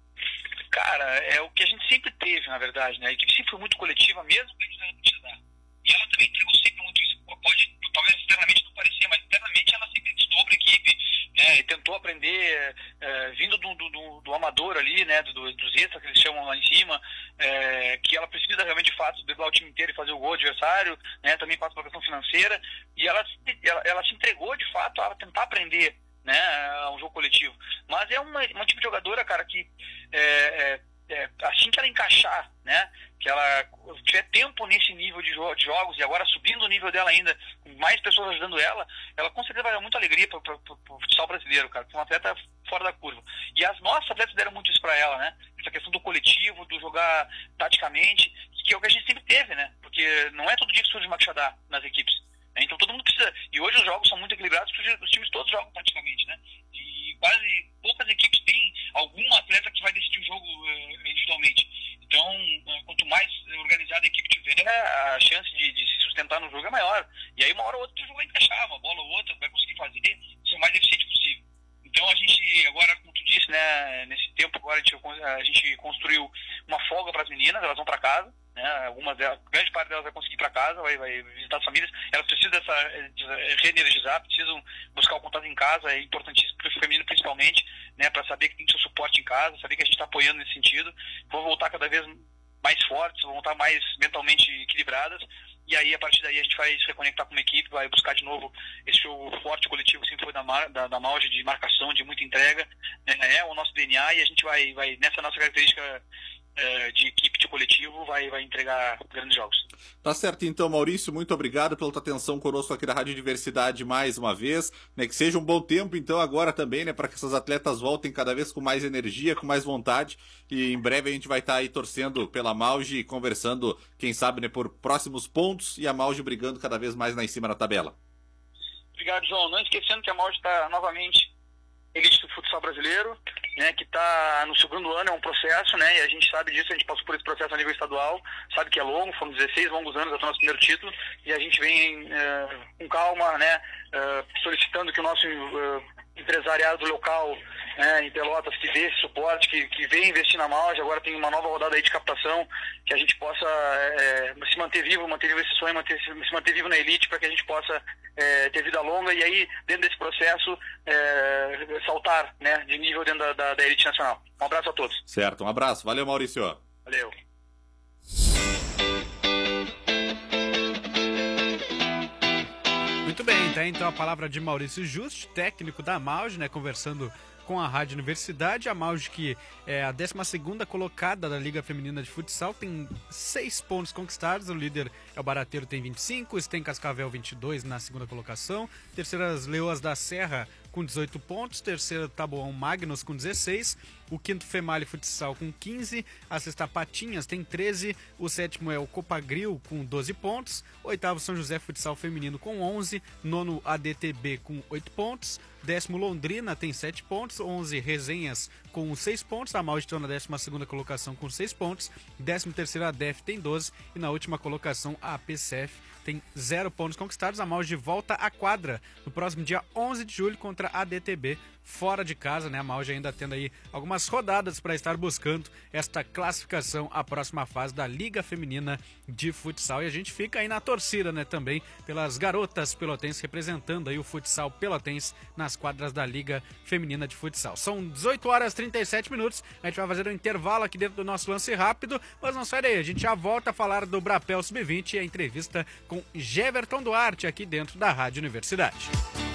Cara, é o que a gente sempre teve, na verdade, né? A equipe sempre foi muito coletiva, mesmo que a gente não precisar. E ela também entregou sempre muito isso. Pode, talvez externamente não parecia, mas internamente ela sempre estudou para a equipe, né? E tentou aprender, é, vindo do, do, do, do amador ali, né? Do, dos extras que eles chamam lá em cima, é, que ela precisa realmente de fato driblar o time inteiro e fazer o gol adversário, né? Também passa pela questão financeira. E ela, ela, ela se entregou de fato a tentar aprender, né? Um jogo coletivo. Mas é uma, uma tipo de jogadora, cara, que é, é, é, assim que ela encaixar, né? Que ela tiver tempo nesse nível de, jo de jogos e agora subindo o nível dela ainda, com mais pessoas ajudando ela, ela com certeza vai dar muita alegria para o futsal brasileiro, cara, que é uma atleta fora da curva. E as nossas atletas deram muito isso para ela, né? Essa questão do coletivo, do jogar taticamente, que é o que a gente sempre teve, né? Porque não é todo dia que surge Makshadá nas equipes. Né? Então todo mundo precisa. E hoje os jogos são muito equilibrados, porque os times todos jogam praticamente, né? E quase poucas equipes têm algum atleta que vai decidir o jogo uh, individualmente. Então, uh, quanto mais organizada a equipe tiver, a chance de, de se sustentar no jogo é maior. E aí uma hora ou outra o jogo vai encaixar, uma bola ou outra vai conseguir fazer ser o mais eficiente possível. Então a gente agora, como tu disse, né, nesse tempo agora a gente, a gente construiu uma folga para as meninas, elas vão para casa, né, algumas delas, grande parte delas vai conseguir ir para casa, vai, vai visitar as famílias, elas precisam dessa reenergizar, precisam buscar o contato em casa, é importantíssimo para o feminino principalmente, né, para saber que tem seu suporte em casa, saber que a gente está apoiando nesse sentido, vão voltar cada vez mais fortes, vão estar mais mentalmente equilibradas. E aí, a partir daí, a gente vai se reconectar com uma equipe, vai buscar de novo esse jogo forte coletivo que sempre foi da, Mar, da, da Mauge, de marcação, de muita entrega. Né? É o nosso D N A e a gente vai, vai nessa nossa característica é, de equipe, de coletivo, vai, vai entregar grandes jogos. Tá certo, então, Maurício, muito obrigado pela tua atenção conosco aqui da Rádio Diversidade mais uma vez. Né? Que seja um bom tempo, então, agora também, né, para que essas atletas voltem cada vez com mais energia, com mais vontade. E em breve a gente vai estar aí torcendo pela Mauge e conversando, quem sabe, né, por próximos pontos e a Mauge brigando cada vez mais lá em cima na tabela. Obrigado, João. Não esquecendo que a Mauge está novamente elite do futsal brasileiro, né, que está no segundo ano, é um processo, né, e a gente sabe disso, a gente passou por esse processo a nível estadual, sabe que é longo, foram dezesseis longos anos até o nosso primeiro título, e a gente vem uh, com calma, né, uh, solicitando que o nosso uh, empresariado local, né, em Pelotas, que dê esse suporte, que, que vem investir na Mauge, agora tem uma nova rodada aí de captação, que a gente possa é, se manter vivo, manter vivo esse sonho, manter, se manter vivo na elite, para que a gente possa é, ter vida longa e aí, dentro desse processo, é, saltar, né, de nível dentro da, da, da elite nacional. Um abraço a todos. Certo, um abraço. Valeu, Maurício. Valeu. Muito bem, tá então a palavra de Maurício Juste, técnico da Mauge, né, conversando com a Rádio Universidade. A Mauge, que é a décima segunda colocada da Liga Feminina de Futsal, tem seis pontos conquistados. O líder é o Barateiro, tem vinte e cinco, Sten Cascavel vinte e dois na segunda colocação. Terceiras Leoas da Serra com dezoito pontos, terceiro Taboão Magnus com dezesseis, o quinto Female Futsal com quinze, a sexta Patinhas tem treze, o sétimo é o Copagril com doze pontos, o oitavo São José Futsal Feminino com onze, nono A D T B com oito pontos, Décimo Londrina tem sete pontos, onze Resenhas com seis pontos, a Malte está na décima segunda colocação com seis pontos, décimo terceiro a D E F tem doze e na última colocação a P C F tem zero pontos conquistados. A Malte volta à quadra no próximo dia onze de julho contra a D T B, fora de casa, né? A Malte ainda tendo aí algumas rodadas para estar buscando esta classificação à próxima fase da Liga Feminina de Futsal. E a gente fica aí na torcida, né? Também pelas garotas pelotenses representando aí o futsal pelotense nas quadras da Liga Feminina de Futsal. São dezoito horas e trinta e sete minutos. A gente vai fazer um intervalo aqui dentro do nosso lance rápido, mas não sai daí. A gente já volta a falar do Brapel sub vinte e a entrevista com Geverton Duarte aqui dentro da Rádio Universidade.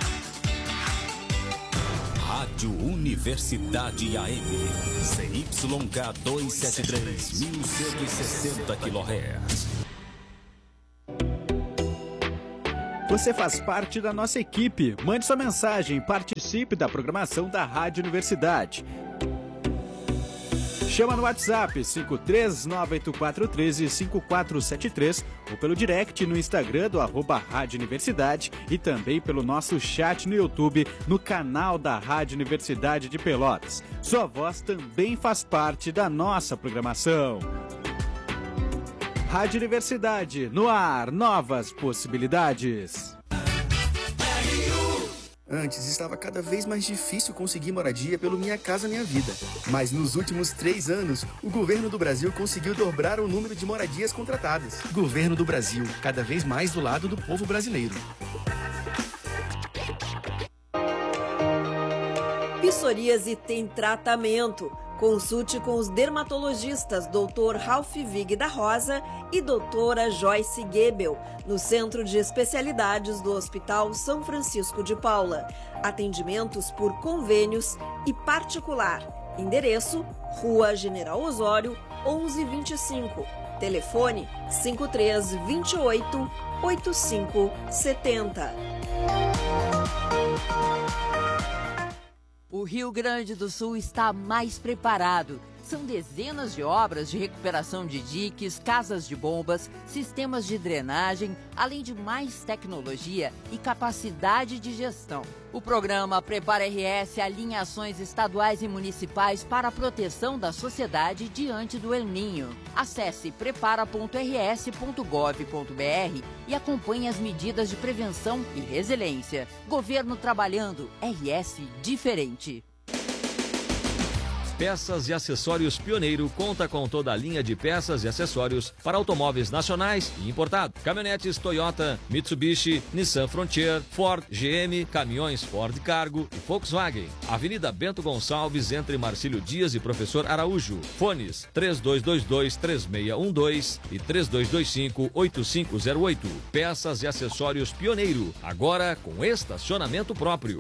Rádio Universidade A M, C Y K duzentos e setenta e três, mil cento e sessenta quilohertz. Você faz parte da nossa equipe. Mande sua mensagem e participe da programação da Rádio Universidade. Chama no WhatsApp cinco três nove oito quatro um três cinco quatro sete três ou pelo direct no Instagram do arroba Rádio Universidade e também pelo nosso chat no YouTube no canal da Rádio Universidade de Pelotas. Sua voz também faz parte da nossa programação. Rádio Universidade, no ar, novas possibilidades. Antes estava cada vez mais difícil conseguir moradia pelo Minha Casa Minha Vida. Mas nos últimos três anos, o governo do Brasil conseguiu dobrar o número de moradias contratadas. Governo do Brasil, cada vez mais do lado do povo brasileiro. Psoríase tem tratamento. Consulte com os dermatologistas doutor Ralph Vig da Rosa e doutora Joyce Gebel, no Centro de Especialidades do Hospital São Francisco de Paula. Atendimentos por convênios e particular. Endereço: Rua General Osório, onze vinte e cinco. Telefone cinco três dois oito, oito cinco sete zero. O Rio Grande do Sul está mais preparado. São dezenas de obras de recuperação de diques, casas de bombas, sistemas de drenagem, além de mais tecnologia e capacidade de gestão. O programa Prepara R S alinha ações estaduais e municipais para a proteção da sociedade diante do El Ninho. Acesse prepara ponto r s ponto gov ponto b r e acompanhe as medidas de prevenção e resiliência. Governo trabalhando, R S diferente. Peças e Acessórios Pioneiro conta com toda a linha de peças e acessórios para automóveis nacionais e importados. Caminhonetes Toyota, Mitsubishi, Nissan Frontier, Ford, G M, caminhões Ford Cargo e Volkswagen. Avenida Bento Gonçalves, entre Marcílio Dias e Professor Araújo. Fones três dois dois dois, três seis um dois e três dois dois cinco, oito cinco zero oito. Peças e Acessórios Pioneiro, agora com estacionamento próprio.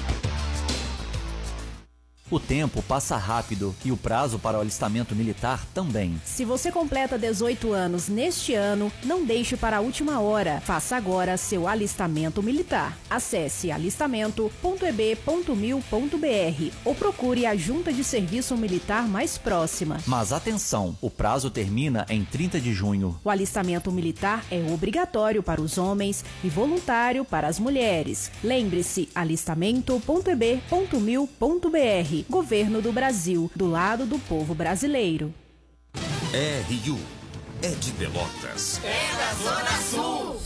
O tempo passa rápido e o prazo para o alistamento militar também. Se você completa dezoito anos neste ano, não deixe para a última hora. Faça agora seu alistamento militar. Acesse alistamento ponto e b ponto mil ponto b r ou procure a junta de serviço militar mais próxima. Mas atenção, o prazo termina em trinta de junho. O alistamento militar é obrigatório para os homens e voluntário para as mulheres. Lembre-se, alistamento ponto e b ponto mil ponto b r. Governo do Brasil, do lado do povo brasileiro. R U é de Pelotas. É da Zona Sul.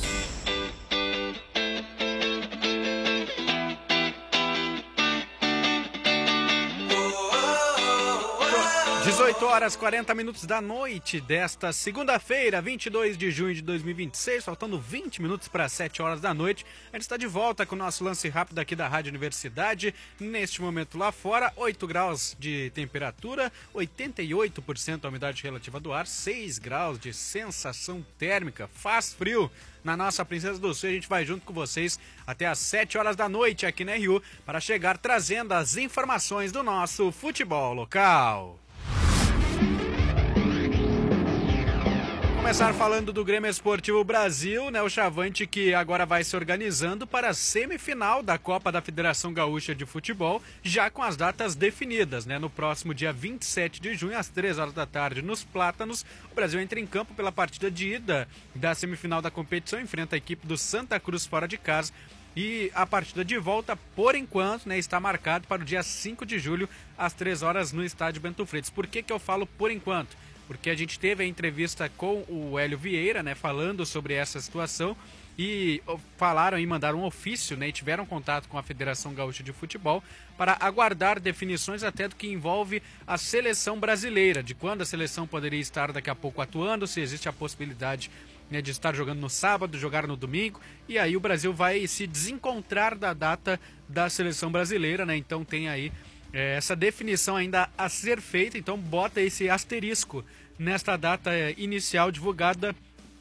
dezoito horas e quarenta minutos da noite desta segunda-feira, vinte e dois de junho de dois mil e vinte e seis, faltando vinte minutos para sete horas da noite. A gente está de volta com o nosso lance rápido aqui da Rádio Universidade. Neste momento lá fora, oito graus de temperatura, oitenta e oito por cento a umidade relativa do ar, seis graus de sensação térmica, faz frio. Na nossa Princesa do Sul, a gente vai junto com vocês até às sete horas da noite aqui na R U para chegar trazendo as informações do nosso futebol local. Começar falando do Grêmio Esportivo Brasil, né? O Chavante que agora vai se organizando para a semifinal da Copa da Federação Gaúcha de Futebol, já com as datas definidas, né? No próximo dia vinte e sete de junho, às três horas da tarde, nos Plátanos, o Brasil entra em campo pela partida de ida da semifinal da competição, enfrenta a equipe do Santa Cruz fora de casa E a partida de volta, por enquanto, né, está marcado para o dia cinco de julho, às três horas, no estádio Bento Freitas. Por que que eu falo por enquanto? Porque a gente teve a entrevista com o Hélio Vieira, né, falando sobre essa situação, e falaram e mandaram um ofício, né, e tiveram contato com a Federação Gaúcha de Futebol para aguardar definições até do que envolve a seleção brasileira, de quando a seleção poderia estar daqui a pouco atuando, se existe a possibilidade, né, de estar jogando no sábado, jogar no domingo, e aí o Brasil vai se desencontrar da data da seleção brasileira, né, então tem aí é, essa definição ainda a ser feita, então bota esse asterisco nesta data é, inicial divulgada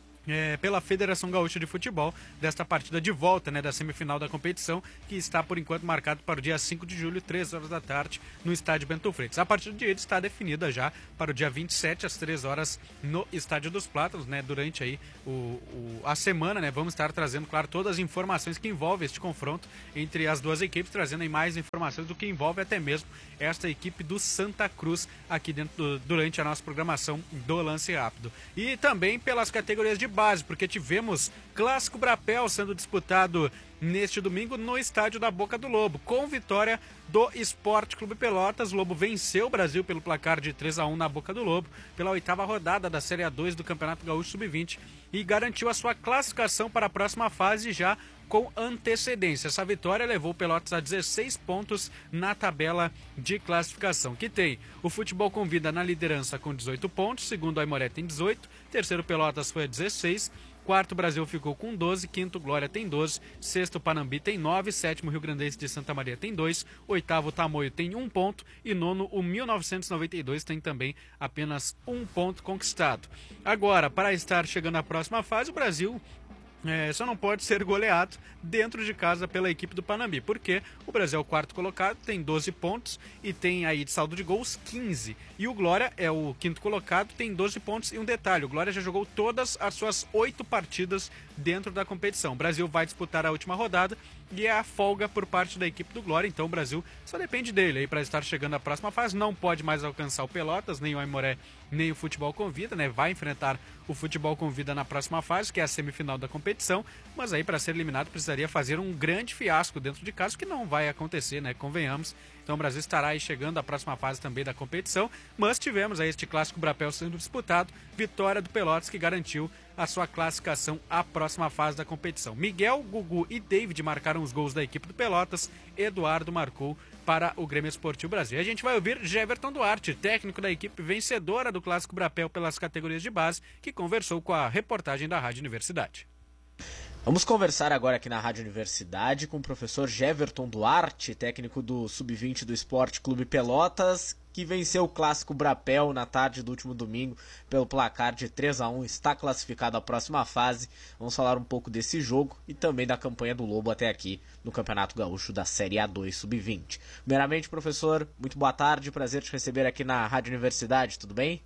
É, pela Federação Gaúcha de Futebol, desta partida de volta, né, da semifinal da competição, que está por enquanto marcado para o dia cinco de julho, três horas da tarde, no estádio Bento Freitas. A partida de hoje está definida já para o dia vinte e sete, às três horas, no estádio dos Plátanos, né, durante aí o, o, a semana, né, vamos estar trazendo, claro, todas as informações que envolvem este confronto entre as duas equipes, trazendo aí mais informações do que envolve até mesmo esta equipe do Santa Cruz aqui dentro do, durante a nossa programação do Lance Rápido. E também pelas categorias de base, porque tivemos Clássico Brapel sendo disputado neste domingo no estádio da Boca do Lobo, com vitória do Esporte Clube Pelotas. O Lobo venceu o Brasil pelo placar de três a um na Boca do Lobo, pela oitava rodada da Série A dois do Campeonato Gaúcho sub vinte, e garantiu a sua classificação para a próxima fase já com antecedência. Essa vitória levou o Pelotas a dezesseis pontos na tabela de classificação, que tem o Futebol Convida na liderança com dezoito pontos, segundo o Aimoré tem dezoito, terceiro Pelotas foi a dezesseis, quarto Brasil ficou com doze, quinto Glória tem doze, sexto Panambi tem nove, sétimo Rio Grandense de Santa Maria tem dois, oitavo Tamoio tem um ponto e nono o mil novecentos e noventa e dois tem também apenas um ponto conquistado. Agora, para estar chegando à próxima fase, o Brasil É, só não pode ser goleado dentro de casa pela equipe do Panambi, porque o Brasil é o quarto colocado, tem doze pontos e tem aí de saldo de gols quinze. E o Glória é o quinto colocado, tem doze pontos. E um detalhe, o Glória já jogou todas as suas oito partidas dentro da competição. O Brasil vai disputar a última rodada e é a folga por parte da equipe do Glória, então o Brasil só depende dele aí para estar chegando à próxima fase. Não pode mais alcançar o Pelotas, nem o Aimoré, nem o Futebol Convida, né? Vai enfrentar o Futebol Convida na próxima fase, que é a semifinal da competição, mas aí para ser eliminado precisaria fazer um grande fiasco dentro de casa, que não vai acontecer, né? Convenhamos. Então o Brasil estará aí chegando à próxima fase também da competição, mas tivemos aí este Clássico Brapel sendo disputado, vitória do Pelotas que garantiu a sua classificação à próxima fase da competição. Miguel, Gugu e David marcaram os gols da equipe do Pelotas, Eduardo marcou para o Grêmio Esportivo Brasil. E a gente vai ouvir Jeverton Duarte, técnico da equipe vencedora do Clássico Brapel pelas categorias de base, que conversou com a reportagem da Rádio Universidade. Vamos conversar agora aqui na Rádio Universidade com o professor Jeverton Duarte, técnico do sub vinte do Esporte Clube Pelotas, que venceu o Clássico Brapel na tarde do último domingo pelo placar de três a um, está classificado à próxima fase. Vamos falar um pouco desse jogo e também da campanha do Lobo até aqui no Campeonato Gaúcho da Série A dois sub vinte. Primeiramente, professor, muito boa tarde, prazer te receber aqui na Rádio Universidade, tudo bem?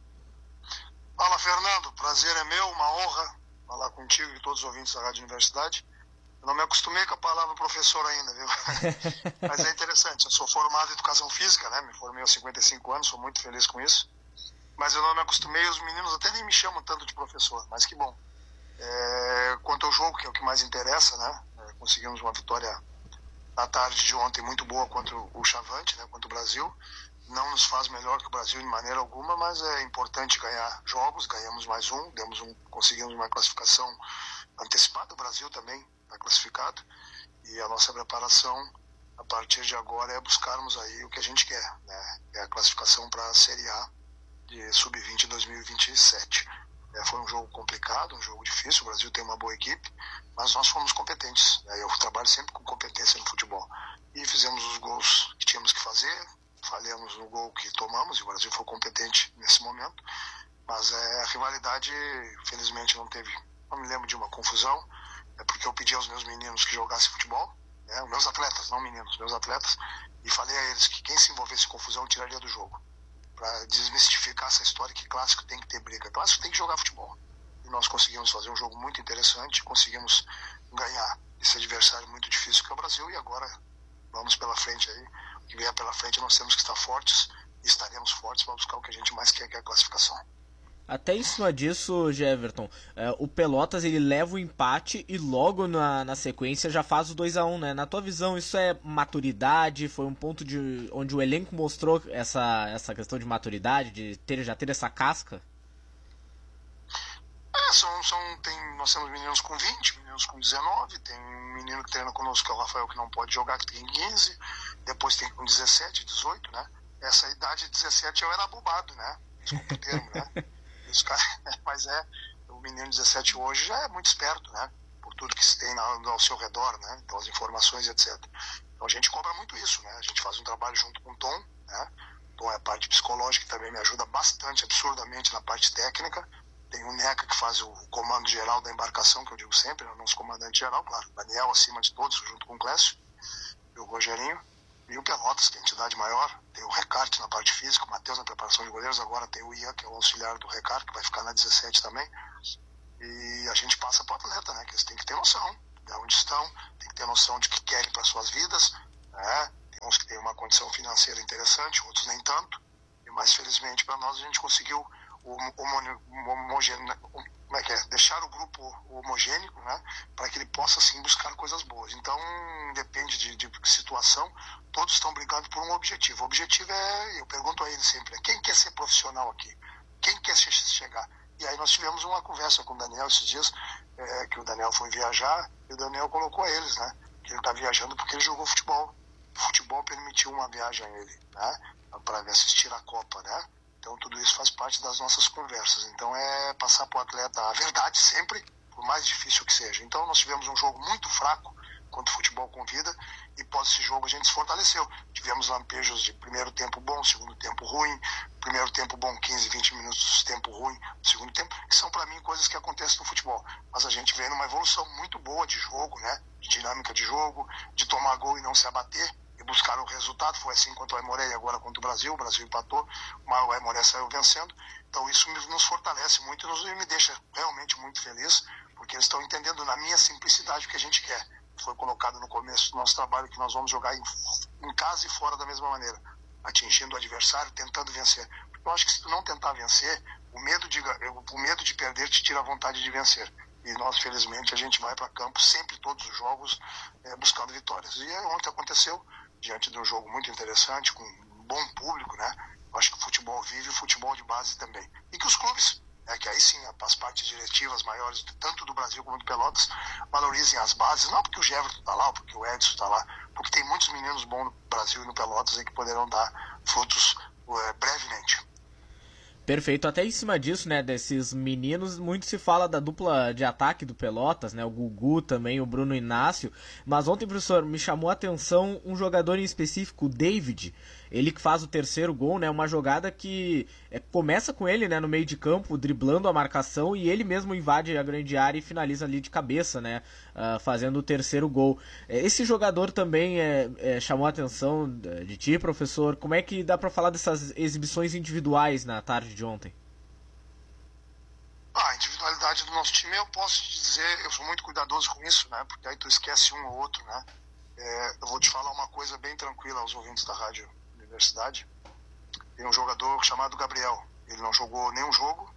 Fala, Fernando, prazer é meu, uma honra falar contigo e todos os ouvintes da Rádio Universidade. Eu não me acostumei com a palavra professor ainda, viu? Mas é interessante, eu sou formado em Educação Física, né? Me formei aos cinquenta e cinco anos, sou muito feliz com isso. Mas eu não me acostumei, os meninos até nem me chamam tanto de professor, mas que bom. É, quanto ao jogo, que é o que mais interessa, né? É, conseguimos uma vitória na tarde de ontem muito boa contra o Chavante, né? Contra o Brasil. Não nos faz melhor que o Brasil de maneira alguma, mas é importante ganhar jogos, ganhamos mais um, demos um conseguimos uma classificação antecipada, o Brasil também está classificado, e a nossa preparação a partir de agora é buscarmos aí o que a gente quer, né? É a classificação para a Série A de sub vinte dois mil e vinte e sete. É, foi um jogo complicado, um jogo difícil, o Brasil tem uma boa equipe, mas nós fomos competentes, né? Eu trabalho sempre com competência no futebol, e fizemos os gols que tínhamos que fazer, falhamos no gol que tomamos, e o Brasil foi competente nesse momento, mas é, a rivalidade, felizmente, não teve, não me lembro de uma confusão, é porque eu pedi aos meus meninos que jogassem futebol, né, meus atletas, não meninos, meus atletas, e falei a eles que quem se envolvesse em confusão tiraria do jogo, para desmistificar essa história que clássico tem que ter briga, clássico tem que jogar futebol, e nós conseguimos fazer um jogo muito interessante, conseguimos ganhar esse adversário muito difícil que é o Brasil, e agora vamos pela frente aí, o que vier pela frente nós temos que estar fortes, e estaremos fortes para buscar o que a gente mais quer, que é a classificação. Até em cima disso, Jeverton, é, o Pelotas ele leva o empate e logo na, na sequência já faz o dois a um, né? Na tua visão, isso é maturidade? Foi um ponto de, onde o elenco mostrou essa, essa questão de maturidade, de ter, já ter essa casca? É, são, são, tem, nós temos meninos com vinte, meninos com dezenove, tem um menino que treina conosco, que é o Rafael, que não pode jogar, que tem quinze, depois tem com dezessete, dezoito, né? Essa idade de dezessete eu era abobado, né? Desculpa o termo, né? Os cara, mas é, o menino de dezessete hoje já é muito esperto, né? Por tudo que se tem ao, ao seu redor, né? Então, as informações, etcétera. Então a gente cobra muito isso, né? A gente faz um trabalho junto com o Tom, né? Tom é a parte psicológica que também me ajuda bastante, absurdamente, na parte técnica. Tem o Neca que faz o comando geral da embarcação, que eu digo sempre, é o nosso comandante geral, claro. Daniel acima de todos, junto com o Clécio e o Rogerinho. E o Pelotas, que é a entidade maior, tem o Recarte na parte física, o Matheus na preparação de goleiros, agora tem o Ian, que é o auxiliar do Recarte, que vai ficar na dezessete também. E a gente passa para o atleta, né? Que eles têm que ter noção de onde estão, tem que ter noção de que querem para suas vidas, né? Tem uns que têm uma condição financeira interessante, outros nem tanto. E mais felizmente para nós a gente conseguiu o homogêneo, como é que é? Deixar o grupo homogêneo, né? Para que ele possa sim buscar coisas boas. Então, depende de, de situação, todos estão brigando por um objetivo. O objetivo é, eu pergunto a ele sempre, né? Quem quer ser profissional aqui? Quem quer chegar? E aí nós tivemos uma conversa com o Daniel esses dias, é, que o Daniel foi viajar, e o Daniel colocou a eles, né? Que ele está viajando porque ele jogou futebol. O futebol permitiu uma viagem a ele, né? Para assistir a Copa, né? Então tudo isso faz parte das nossas conversas. Então é passar para o atleta a verdade sempre, por mais difícil que seja. Então nós tivemos um jogo muito fraco, quando o futebol convida, e após esse jogo a gente se fortaleceu. Tivemos lampejos de primeiro tempo bom, segundo tempo ruim, primeiro tempo bom, quinze, vinte minutos, tempo ruim, segundo tempo, que são para mim coisas que acontecem no futebol. Mas a gente vem numa evolução muito boa de jogo, né? De dinâmica de jogo, de tomar gol e não se abater, e buscar o resultado. Foi assim contra o Aimoré e agora contra o Brasil. O Brasil empatou, mas o Aimoré saiu vencendo. Então isso nos fortalece muito e me deixa realmente muito feliz, porque eles estão entendendo na minha simplicidade o que a gente quer. Foi colocado no começo do nosso trabalho que nós vamos jogar em, em casa e fora da mesma maneira, atingindo o adversário, tentando vencer. Porque eu acho que se tu não tentar vencer, o medo de, o medo de perder te tira a vontade de vencer. E nós, felizmente, a gente vai para campo sempre, todos os jogos, é, buscando vitórias. E ontem aconteceu, diante de um jogo muito interessante, com um bom público, né? Eu acho que o futebol vive, o futebol de base também. E que os clubes, é que aí sim as partes diretivas maiores, tanto do Brasil como do Pelotas, valorizem as bases, não porque o Jeverton está lá, ou porque o Edson está lá, porque tem muitos meninos bons no Brasil e no Pelotas aí que poderão dar frutos é, brevemente. Perfeito, até em cima disso, né, desses meninos, muito se fala da dupla de ataque do Pelotas, né, o Gugu também, o Bruno Inácio, mas ontem, professor, me chamou a atenção um jogador em específico, o David, ele que faz o terceiro gol, né, uma jogada que é, começa com ele, né, no meio de campo, driblando a marcação, e ele mesmo invade a grande área e finaliza ali de cabeça, né, uh, fazendo o terceiro gol. Esse jogador também é, é, chamou a atenção de ti, professor, como é que dá pra falar dessas exibições individuais na tarde de ontem? Ah, a individualidade do nosso time, eu posso te dizer, eu sou muito cuidadoso com isso, né, porque aí tu esquece um ou outro, né. É, eu vou te falar uma coisa bem tranquila aos ouvintes da Rádio Universidade. Tem um jogador chamado Gabriel, ele não jogou nenhum jogo,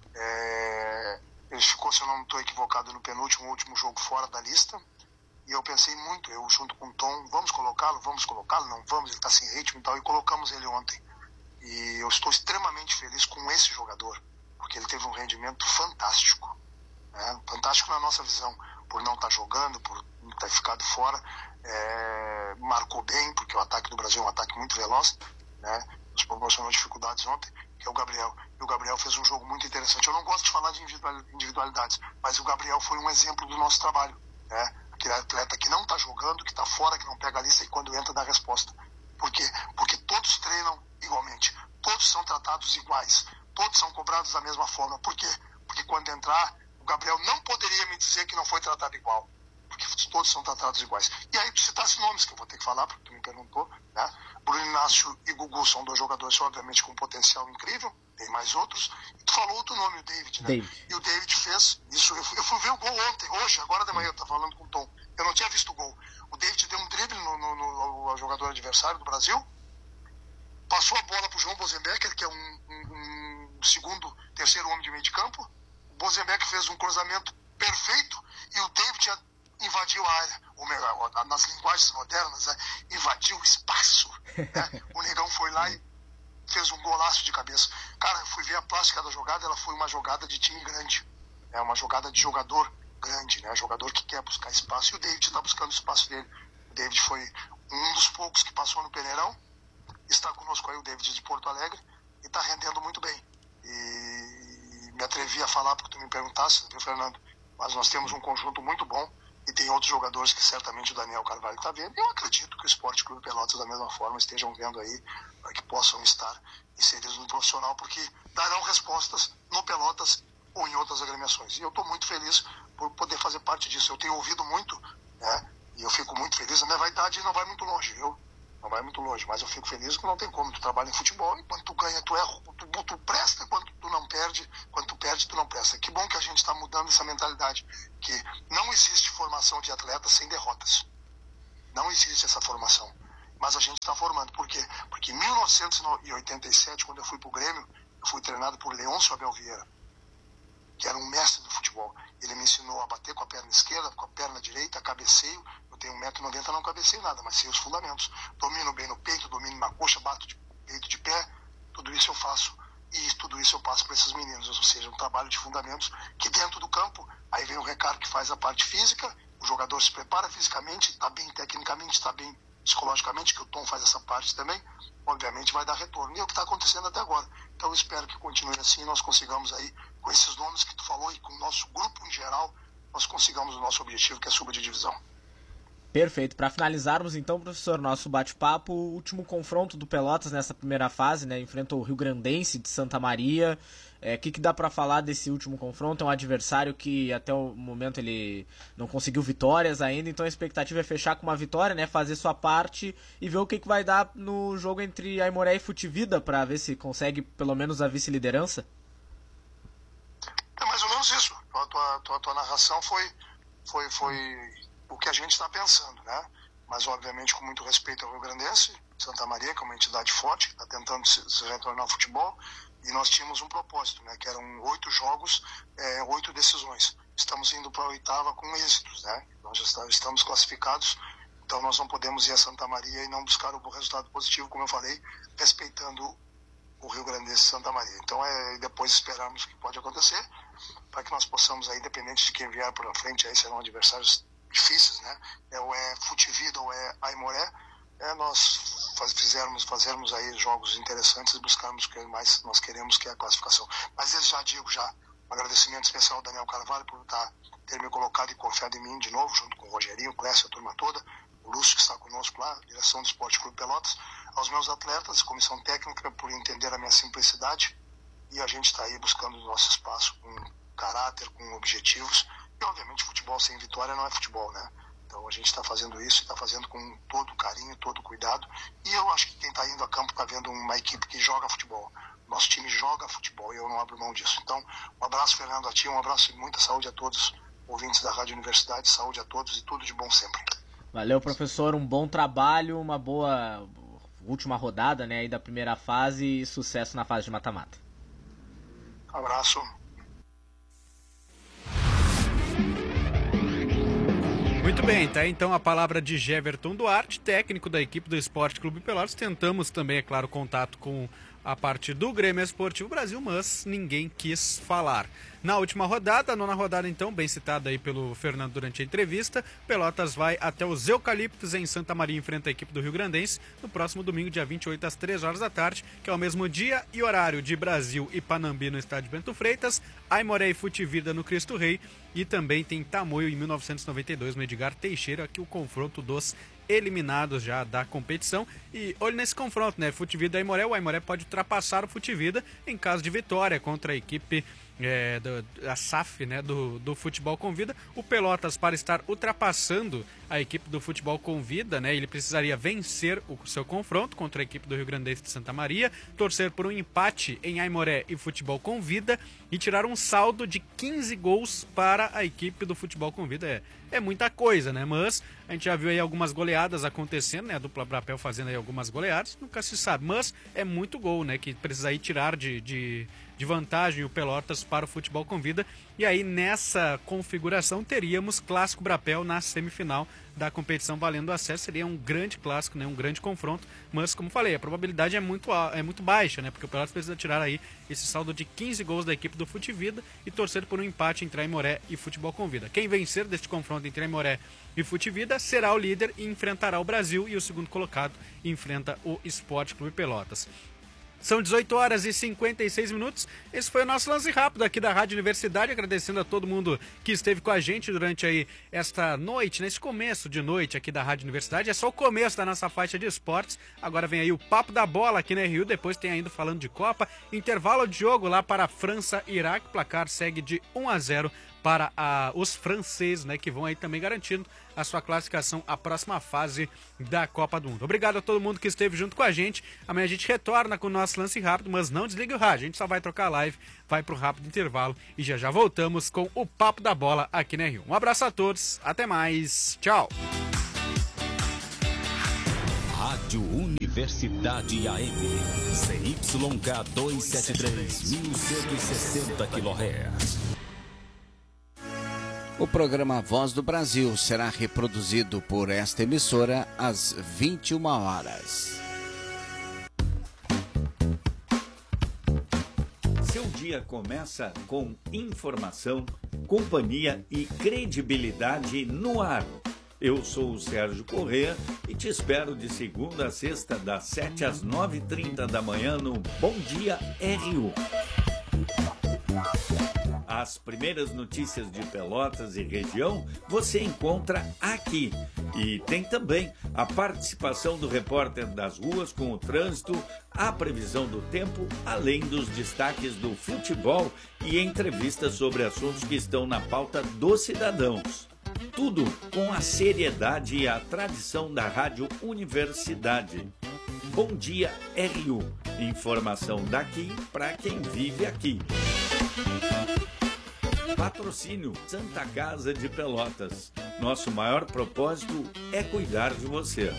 é, ele ficou, se eu não estou equivocado, no penúltimo, último jogo fora da lista, e eu pensei muito, eu junto com o Tom, vamos colocá-lo, vamos colocá-lo, não vamos, ele está sem ritmo e tal, e colocamos ele ontem. E eu estou extremamente feliz com esse jogador, porque ele teve um rendimento fantástico, né? Fantástico na nossa visão, por não estar jogando, por ter ficado fora, é, marcou bem, porque o ataque do Brasil é um ataque muito veloz, né? Nos proporcionou dificuldades ontem, que é o Gabriel. E o Gabriel fez um jogo muito interessante. Eu não gosto de falar de individualidades, mas o Gabriel foi um exemplo do nosso trabalho, né? Aquele atleta que não está jogando, que está fora, que não pega a lista e quando entra dá resposta. Por quê? Porque todos treinam igualmente, todos são tratados iguais, todos são cobrados da mesma forma. Por quê? Porque quando entrar, o Gabriel não poderia me dizer que não foi tratado igual, porque todos são tratados iguais. E aí tu citasse nomes que eu vou ter que falar, porque tu me perguntou, né? Bruno Inácio e Gugu são dois jogadores, obviamente, com um potencial incrível, tem mais outros, e tu falou outro nome, o David, né? David. E o David fez isso, eu fui, eu fui ver o gol ontem, hoje, agora de manhã, eu tava falando com o Tom, eu não tinha visto o gol. O David deu um drible no, no, no, no jogador adversário do Brasil, passou a bola pro João Bozenbecker, que é um, um, um segundo terceiro homem de meio de campo. O Bozebeck fez um cruzamento perfeito e o David invadiu a área, ou melhor, nas linguagens modernas, né, invadiu o espaço. Né? O Negão foi lá e fez um golaço de cabeça. Cara, eu fui ver a plástica da jogada, ela foi uma jogada de time grande. É uma jogada de jogador grande, né? Jogador que quer buscar espaço. E o David está buscando o espaço dele. O David foi um dos poucos que passou no Peneirão. Está conosco aí o David de Porto Alegre e está rendendo muito bem. E me atrevi a falar porque tu me perguntasse, viu, Fernando? Mas nós temos um conjunto muito bom e tem outros jogadores que certamente o Daniel Carvalho está vendo. Eu acredito que o Esporte Clube Pelotas da mesma forma estejam vendo aí para que possam estar inseridos no profissional, porque darão respostas no Pelotas ou em outras agremiações. E eu estou muito feliz por poder fazer parte disso. Eu tenho ouvido muito, né? E eu fico muito feliz. A minha vaidade não vai muito longe, viu? Não vai muito longe, mas eu fico feliz que não tem como. Tu trabalha em futebol e quando tu ganha, tu erra, tu, tu presta, quando tu não perde, quando tu perde, tu não presta. Que bom que a gente está mudando essa mentalidade, que não existe formação de atletas sem derrotas. Não existe essa formação. Mas a gente está formando. Por quê? Porque em mil novecentos e oitenta e sete, quando eu fui pro Grêmio, eu fui treinado por Leôncio Abel Vieira, que era um mestre do futebol. Ele me ensinou a bater com a perna esquerda, com a perna direita, cabeceio. Eu tenho um metro e noventa, não cabeceio nada, mas sei os fundamentos. Domino bem no peito, domino na coxa, bato de peito de pé. Tudo isso eu faço. E tudo isso eu passo para esses meninos. Ou seja, um trabalho de fundamentos que dentro do campo, aí vem o Ricardo que faz a parte física, o jogador se prepara fisicamente, está bem tecnicamente, está bem psicologicamente, que o Tom faz essa parte também, obviamente vai dar retorno. E é o que está acontecendo até agora. Então eu espero que continue assim e nós consigamos aí, com esses nomes que tu falou e com o nosso grupo em geral, nós consigamos o nosso objetivo, que é a suba de divisão. Perfeito. Para finalizarmos então, professor, nosso bate-papo, o último confronto do Pelotas nessa primeira fase, né, enfrentou o Rio Grandense de Santa Maria. O é, que, que dá para falar desse último confronto? É um adversário que até o momento ele não conseguiu vitórias ainda, então a expectativa é fechar com uma vitória, né, fazer sua parte e ver o que, que vai dar no jogo entre Aimoré e Futivida, para ver se consegue pelo menos a vice-liderança. É mais ou menos isso. A tua, tua, tua narração foi, foi, foi o que a gente está pensando, né? Mas obviamente com muito respeito ao Rio Grandense, Santa Maria, que é uma entidade forte, que está tentando se, se retornar ao futebol. E nós tínhamos um propósito, né, que eram oito jogos, é, oito decisões. Estamos indo para a oitava com êxitos, né? Nós já está, estamos classificados, então nós não podemos ir a Santa Maria e não buscar o resultado positivo, como eu falei, respeitando o Rio Grandense e Santa Maria. Então é depois esperarmos o que pode acontecer, para que nós possamos, aí, independente de quem vier pela frente, aí serão adversários difíceis, né? É, ou é Futivida ou é Aimoré. É, nós faz, fizermos, fazermos aí jogos interessantes e buscarmos o que mais nós queremos, que é a classificação. Mas eu já digo já, um agradecimento especial ao Daniel Carvalho por tá, ter me colocado e confiado em mim de novo, junto com o Rogerinho, o Clécio, a turma toda, o Lúcio que está conosco lá, direção do Esporte Clube Pelotas, aos meus atletas, comissão técnica, por entender a minha simplicidade, e a gente está aí buscando o nosso espaço com caráter, com objetivos, e obviamente futebol sem vitória não é futebol, né? Então a gente está fazendo isso, está fazendo com todo carinho, todo cuidado. E eu acho que quem está indo a campo está vendo uma equipe que joga futebol. Nosso time joga futebol e eu não abro mão disso. Então, um abraço, Fernando, a ti, um abraço e muita saúde a todos, ouvintes da Rádio Universidade, saúde a todos e tudo de bom sempre. Valeu, professor, um bom trabalho, uma boa última rodada, né, aí da primeira fase e sucesso na fase de mata-mata. Abraço. Muito bem, tá então a palavra de Jeverton Duarte, técnico da equipe do Esporte Clube Pelotas. Tentamos também, é claro, contato com a parte do Grêmio Esportivo Brasil, mas ninguém quis falar. Na última rodada, a nona rodada então, bem citada aí pelo Fernando durante a entrevista, Pelotas vai até os Eucaliptos em Santa Maria, enfrenta a equipe do Rio Grandense no próximo domingo, dia vinte e oito, às três horas da tarde, que é o mesmo dia e horário de Brasil e Panambi no estádio Bento Freitas, Aimoré e Futivida no Cristo Rei, e também tem Tamoio em mil novecentos e noventa e dois no Edgar Teixeira, aqui o confronto dos eliminados já da competição. E olha nesse confronto, né? Futivida e Aimoré, o Aimoré pode ultrapassar o Futivida em caso de vitória contra a equipe é, do, a S A F, né, do, do Futebol Convida. O Pelotas, para estar ultrapassando a equipe do Futebol Convida, né, ele precisaria vencer o seu confronto contra a equipe do Rio Grandense de Santa Maria, torcer por um empate em Aimoré e Futebol Convida e tirar um saldo de quinze gols para a equipe do Futebol Convida. É, é muita coisa, né? Mas a gente já viu aí algumas goleadas acontecendo, né? A dupla Brapel fazendo aí algumas goleadas, nunca se sabe. Mas é muito gol, né? Que precisa aí tirar de, de, de vantagem o Pelotas para o Futebol Convida. E aí nessa configuração teríamos Clássico Brapel na semifinal da competição valendo o acesso. Seria um grande clássico, né? Um grande confronto, mas como falei, a probabilidade é muito, é muito baixa, né? Porque o Pelotas precisa tirar aí esse saldo de quinze gols da equipe do Futivida e torcer por um empate entre Aimoré e Futebol Convida. Quem vencer deste confronto entre Aimoré e Futivida será o líder e enfrentará o Brasil, e o segundo colocado enfrenta o Sport Clube Pelotas. São dezoito horas e cinquenta e seis minutos. Esse foi o nosso lance rápido aqui da Rádio Universidade, agradecendo a todo mundo que esteve com a gente durante aí esta noite, nesse começo de noite aqui da Rádio Universidade. É só o começo da nossa faixa de esportes. Agora vem aí o Papo da Bola aqui na R U, depois tem ainda falando de Copa. Intervalo de jogo lá para a França e Iraque. O placar segue de um a zero para a, os franceses, né, que vão aí também garantindo a sua classificação à próxima fase da Copa do Mundo. Obrigado a todo mundo que esteve junto com a gente. Amanhã a gente retorna com o nosso lance rápido, mas não desligue o rádio. A gente só vai trocar a live, vai pro rápido intervalo e já já voltamos com o Papo da Bola aqui na R U. Um abraço a todos, até mais, tchau! Rádio Universidade A M, C Y K duzentos e setenta e três, mil cento e sessenta quilohertz. O programa Voz do Brasil será reproduzido por esta emissora às vinte e uma horas. Seu dia começa com informação, companhia e credibilidade no ar. Eu sou o Sérgio Corrêa e te espero de segunda a sexta, das sete às nove e trinta da manhã no Bom Dia R U. As primeiras notícias de Pelotas e região você encontra aqui. E tem também a participação do repórter das ruas com o trânsito, a previsão do tempo, além dos destaques do futebol e entrevistas sobre assuntos que estão na pauta dos cidadãos. Tudo com a seriedade e a tradição da Rádio Universidade. Bom Dia R U. Informação daqui para quem vive aqui. Patrocínio Santa Casa de Pelotas. Nosso maior propósito é cuidar de você.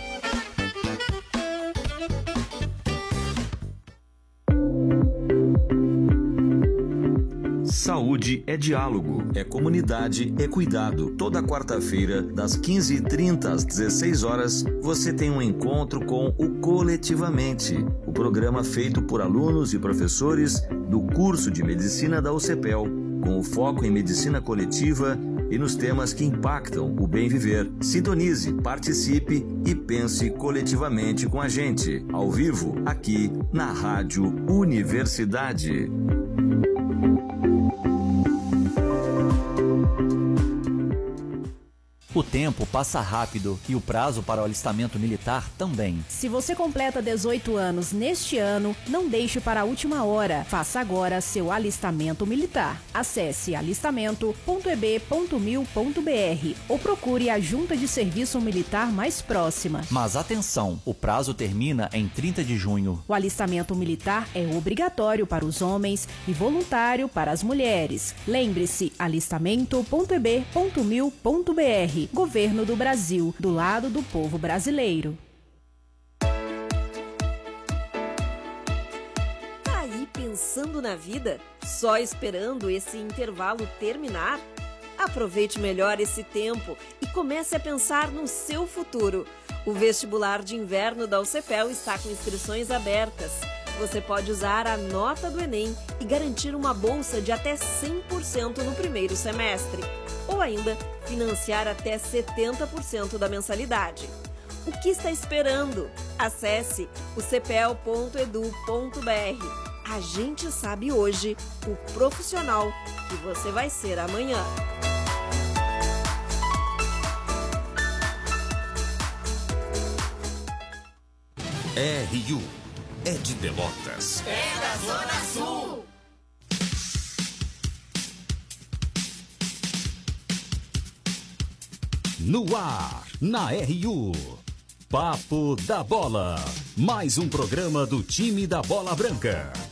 Saúde é diálogo, é comunidade, é cuidado. Toda quarta-feira, das quinze e trinta às dezesseis horas, você tem um encontro com o Coletivamente, o programa feito por alunos e professores do curso de Medicina da U C P E L, com o foco em medicina coletiva e nos temas que impactam o bem viver. Sintonize, participe e pense coletivamente com a gente, ao vivo, aqui na Rádio Universidade. O tempo passa rápido e o prazo para o alistamento militar também. Se você completa dezoito anos neste ano, não deixe para a última hora. Faça agora seu alistamento militar. Acesse alistamento ponto e b ponto mil ponto b r ou procure a junta de serviço militar mais próxima. Mas atenção, o prazo termina em trinta de junho. O alistamento militar é obrigatório para os homens e voluntário para as mulheres. Lembre-se, alistamento ponto e b ponto mil ponto b r. Governo do Brasil, do lado do povo brasileiro. Tá aí pensando na vida? Só esperando esse intervalo terminar? Aproveite melhor esse tempo e comece a pensar no seu futuro. O vestibular de inverno da U C P E L está com inscrições abertas. Você pode usar a nota do Enem e garantir uma bolsa de até cem por cento no primeiro semestre. Ou ainda, financiar até setenta por cento da mensalidade. O que está esperando? Acesse o c p e l ponto e d u ponto b r. A gente sabe hoje o profissional que você vai ser amanhã. R U é de Pelotas. É da Zona Sul. No ar, na R U. Papo da Bola. Mais um programa do time da Bola Branca.